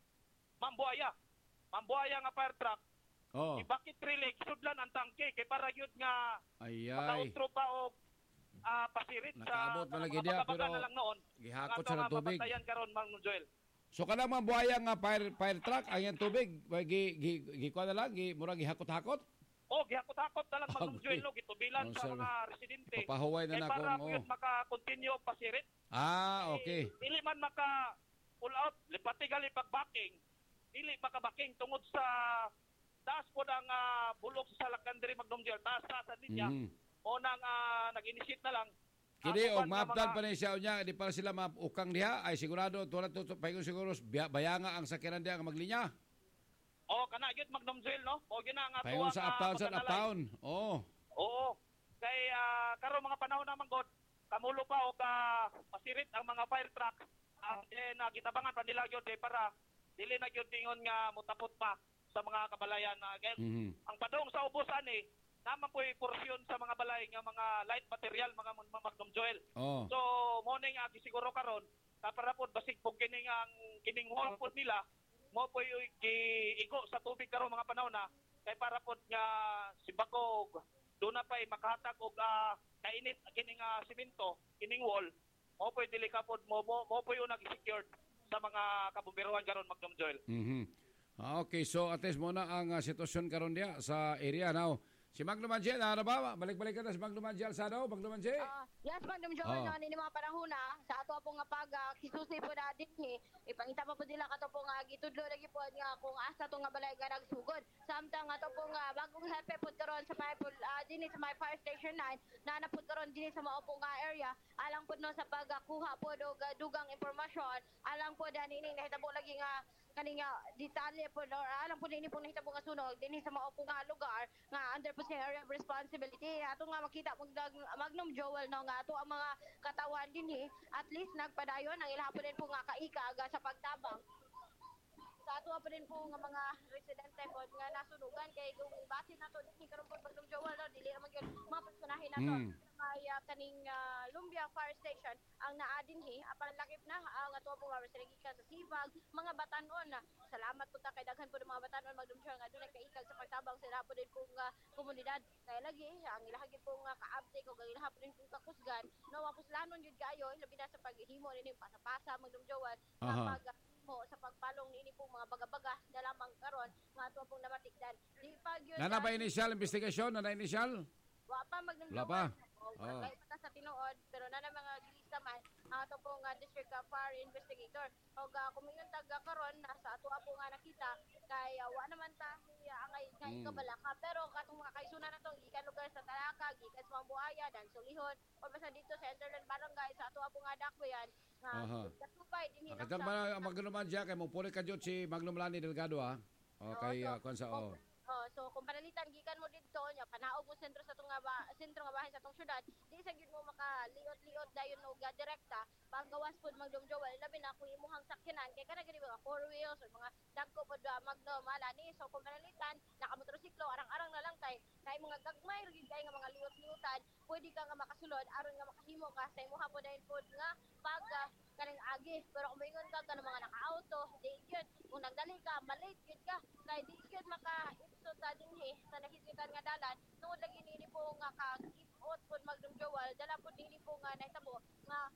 Speaker 12: Mambuaya. Mambuaya nga fire truck.
Speaker 5: Oh.
Speaker 12: I-bucket relay sudlan ang tangke kay para yun nga
Speaker 5: Ayay.
Speaker 12: makautro pa og ah, pasirit
Speaker 5: Nakaabot
Speaker 12: sa
Speaker 5: man lagi
Speaker 12: mga
Speaker 5: diya,
Speaker 12: baga-baga
Speaker 5: pero
Speaker 12: na lang noon.
Speaker 5: gihakot
Speaker 12: Nga
Speaker 5: sa
Speaker 12: to nga
Speaker 5: tubig.
Speaker 12: mabantayan karon Mang Joel.
Speaker 5: So kana mga buhaya nga fire fire truck ang yang tubig, gi gi gi kuha na lang, gi murag gihakot-hakot.
Speaker 12: Oh, gihakot-hakot na lang Mang
Speaker 5: Okay.
Speaker 12: Joel no gitubilan
Speaker 5: Oh,
Speaker 12: sa
Speaker 5: sir.
Speaker 12: mga residente.
Speaker 5: Papahuway na
Speaker 12: Kay
Speaker 5: na
Speaker 12: para
Speaker 5: kung,
Speaker 12: yun
Speaker 5: oh.
Speaker 12: maka-continue og pasirit.
Speaker 5: Ah, okay.
Speaker 12: Dili man maka pull out, lipati gali pag-backing. Dili maka-backing tungod sa taas po ng uh, bulok sa Salakan diri Magdong Joel, taas sa linya.
Speaker 5: Mhm.
Speaker 12: O nang uh, nag-initiate na lang.
Speaker 5: Kini og
Speaker 12: Ang uban nga
Speaker 5: maaptan
Speaker 12: mga-
Speaker 5: pa ni siya unya, di pa sila maukang diha ay sigurado tulad to paingon siguro biya- bayanga ang sakyanan diha nga maglinya.
Speaker 12: Oh, kana gyud Magdong Joel no. O gyud na nga
Speaker 5: Paingon
Speaker 12: tuwa
Speaker 5: sa
Speaker 12: nga
Speaker 5: uptown sa
Speaker 12: pagkanalay.
Speaker 5: uptown. Oh.
Speaker 12: Oo. Kay uh, karon mga panahon na manggod, kamulo pa og uh, pasirit ang mga fire truck. Ang uh, na gitabangan pa nila gyud eh, para dili na gyud tingon nga mutapot pa sa mga kabalayan na uh,
Speaker 5: Mhm.
Speaker 12: ang padong sa ubusan eh naman po porsyon sa mga balay nga mga light material mga mga Magdong Joel.
Speaker 5: Oh.
Speaker 12: So mo ning uh, gisiguro karon para po basig po kining ang kining wall po nila mo po yung giigo sa tubig karon mga panahon na kay para po nga si Bakog doon na pa ay makahatag og uh, kainit kining uh, simento kining wall mo po dili ka po mo mo, mo po yung nag-secured sa mga kabumberuhan karon Magdong Joel.
Speaker 5: Mhm. Ah, okay, so at least muna ang uh, sitwasyon karon diha sa area now. Si Magno Manjel, ano ba? Balik-balik ka na si Magno Manjel sa daw, Magno Manjel.
Speaker 11: Ah, yes, Madam Joel,
Speaker 5: Oh.
Speaker 11: nga ni mga panahon na sa ato po nga pag uh, kisusi po na dinhi, ipangita pa po nila kato po nga gitudlo lagi po nga kung asa to nga balay nga nagsugod. Samtang ato po nga bagong hepe po karon sa may uh, dinhi sa may Fire Station nine, na napud karon dinhi sa mao po nga area, alang po no sa pagkuha po og uh, dugang impormasyon, alang po dani ni nahitabo lagi nga kani nga detalye po or alam po dinhi po nahitabo nga sunog dinhi sa mao po nga lugar nga under po sa area of responsibility ato nga makita mo Magnum Joel no nga ato ang mga katawan dinhi at least nagpadayon ang ilaha po din po nga kaika aga sa pagtabang sa ato pa din po nga mga residente po nga nasunugan kay kung base nato dinhi karon po Magnum Joel no dili naman gyud mapusunahin nato
Speaker 5: Mm.
Speaker 11: may uh, kaning uh, Lumbia Fire Station ang naa dinhi apan lakip na ang ato po mga residente sa Sibag mga batanon na salamat po ta kay daghan po ng mga batanon magdumsyon nga dunay kaikag sa pagtabang sila po din pong uh, komunidad kay lagi ang ilaha gid po nga kaabte ko ang ilaha po din pong kakusgan no mapuslanon jud kayo labi na sa paghimo nini pasa-pasa magdumjowan sa
Speaker 5: Aha.
Speaker 11: pag mo sa pagpalong nini pong mga baga-baga na lamang karon nga ato pong namatikdan di pa gyud
Speaker 5: Nana ba initial investigation? Nana initial?
Speaker 11: wa pa magdumjowan
Speaker 5: Wala pa.
Speaker 11: Oh.
Speaker 5: Oh.
Speaker 11: Kahit pa sa tinuod pero na na mga gilista man ang ato pong uh, district uh, fire investigator og uh, kung mayon taga karon nasa ato po nga nakita kay uh, wa naman ta siya angay kay
Speaker 5: Mm.
Speaker 11: kabalaka pero katong mga kaisunan nato gikan lugar sa Talaka gikan sa Mambuaya dan Sulihon o basta dito sa Enderland Barangay sa ato po nga dakbayan nga
Speaker 5: Aha.
Speaker 11: katupay dinhi lang
Speaker 5: Katag ba ang Magno Manjel kay mo puli ka jud si Magno Lani Delgado ha. O kay uh, kung sa oh.
Speaker 11: Oh, so kung panalitan gikan mo dito nya panaog mo sentro sa tunga ba sentro nga bahin sa tong syudad di sa gyud mo makaliot-liot dayon og uh, direkta paggawas pud magdumjowa labi na kung imuhang sakyanan kay kana gani mga four wheels or mga dagko pud uh, magno malani so kung panalitan nakamotorsiklo arang-arang na lang kay kay mga gagmay ra gyud kay nga mga liot-liotan pwede ka nga makasulod aron nga makahimo ka sa imuha pud dayon pud nga pag uh, kaning agi pero kung moingon ka kanang mga naka-auto di gyud kung nagdali ka malate gyud ka kay di gyud maka so sa dinhi sa nakisitan nga dalan tungod lagi nini po nga ka keep out pud magdumjowal dala pud nini po nga nahitabo nga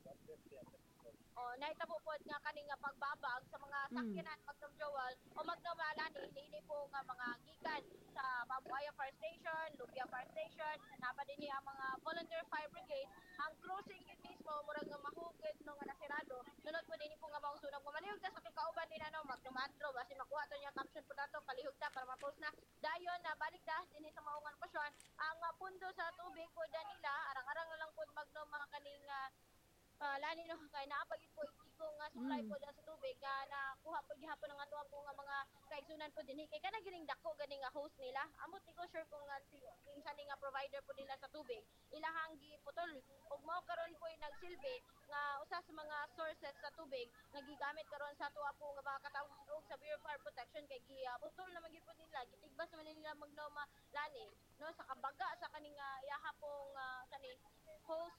Speaker 11: oh nahitabo pod nga kani nga pagbabag sa mga sakyanan magdumjowal o magdamalani nini po nga mga gikan sa Mambuaya Fire Station, Lumbia Fire Station, napa dinhi ang mga volunteer fire brigade ang crossing yun mismo murag nga mahugid no nga nasirado nunod po dinhi po nga maungsunog mamalihog ta sa kauban din ano magdumatro basi makuha to niya caption po nato palihog ta para ma-post na dayon na balik ta dinhi sa maungan pasyon ang uh, pundo sa tubig po danila arang-arang na lang po magno mga kaning uh, uh, lani no kay naapagid po iko nga supply
Speaker 13: Mm.
Speaker 11: po dyan sa tubig nga nakuha po gihapon ng ato po nga mga kaigsunan po dinhi kay kana gining dako gani nga host nila amot di ko sure kung nga si kinsa ni nga provider po nila sa tubig ilahang giputol ug mao karon po nagsilbi nga usa sa mga sources sa tubig nga gigamit karon sa ato po nga mga katawag sa Bureau of Fire Protection kay giputol na magid po nila gitigbas man nila magnoma lani no sa kabaga sa kaning uh, iyaha pong uh, kani host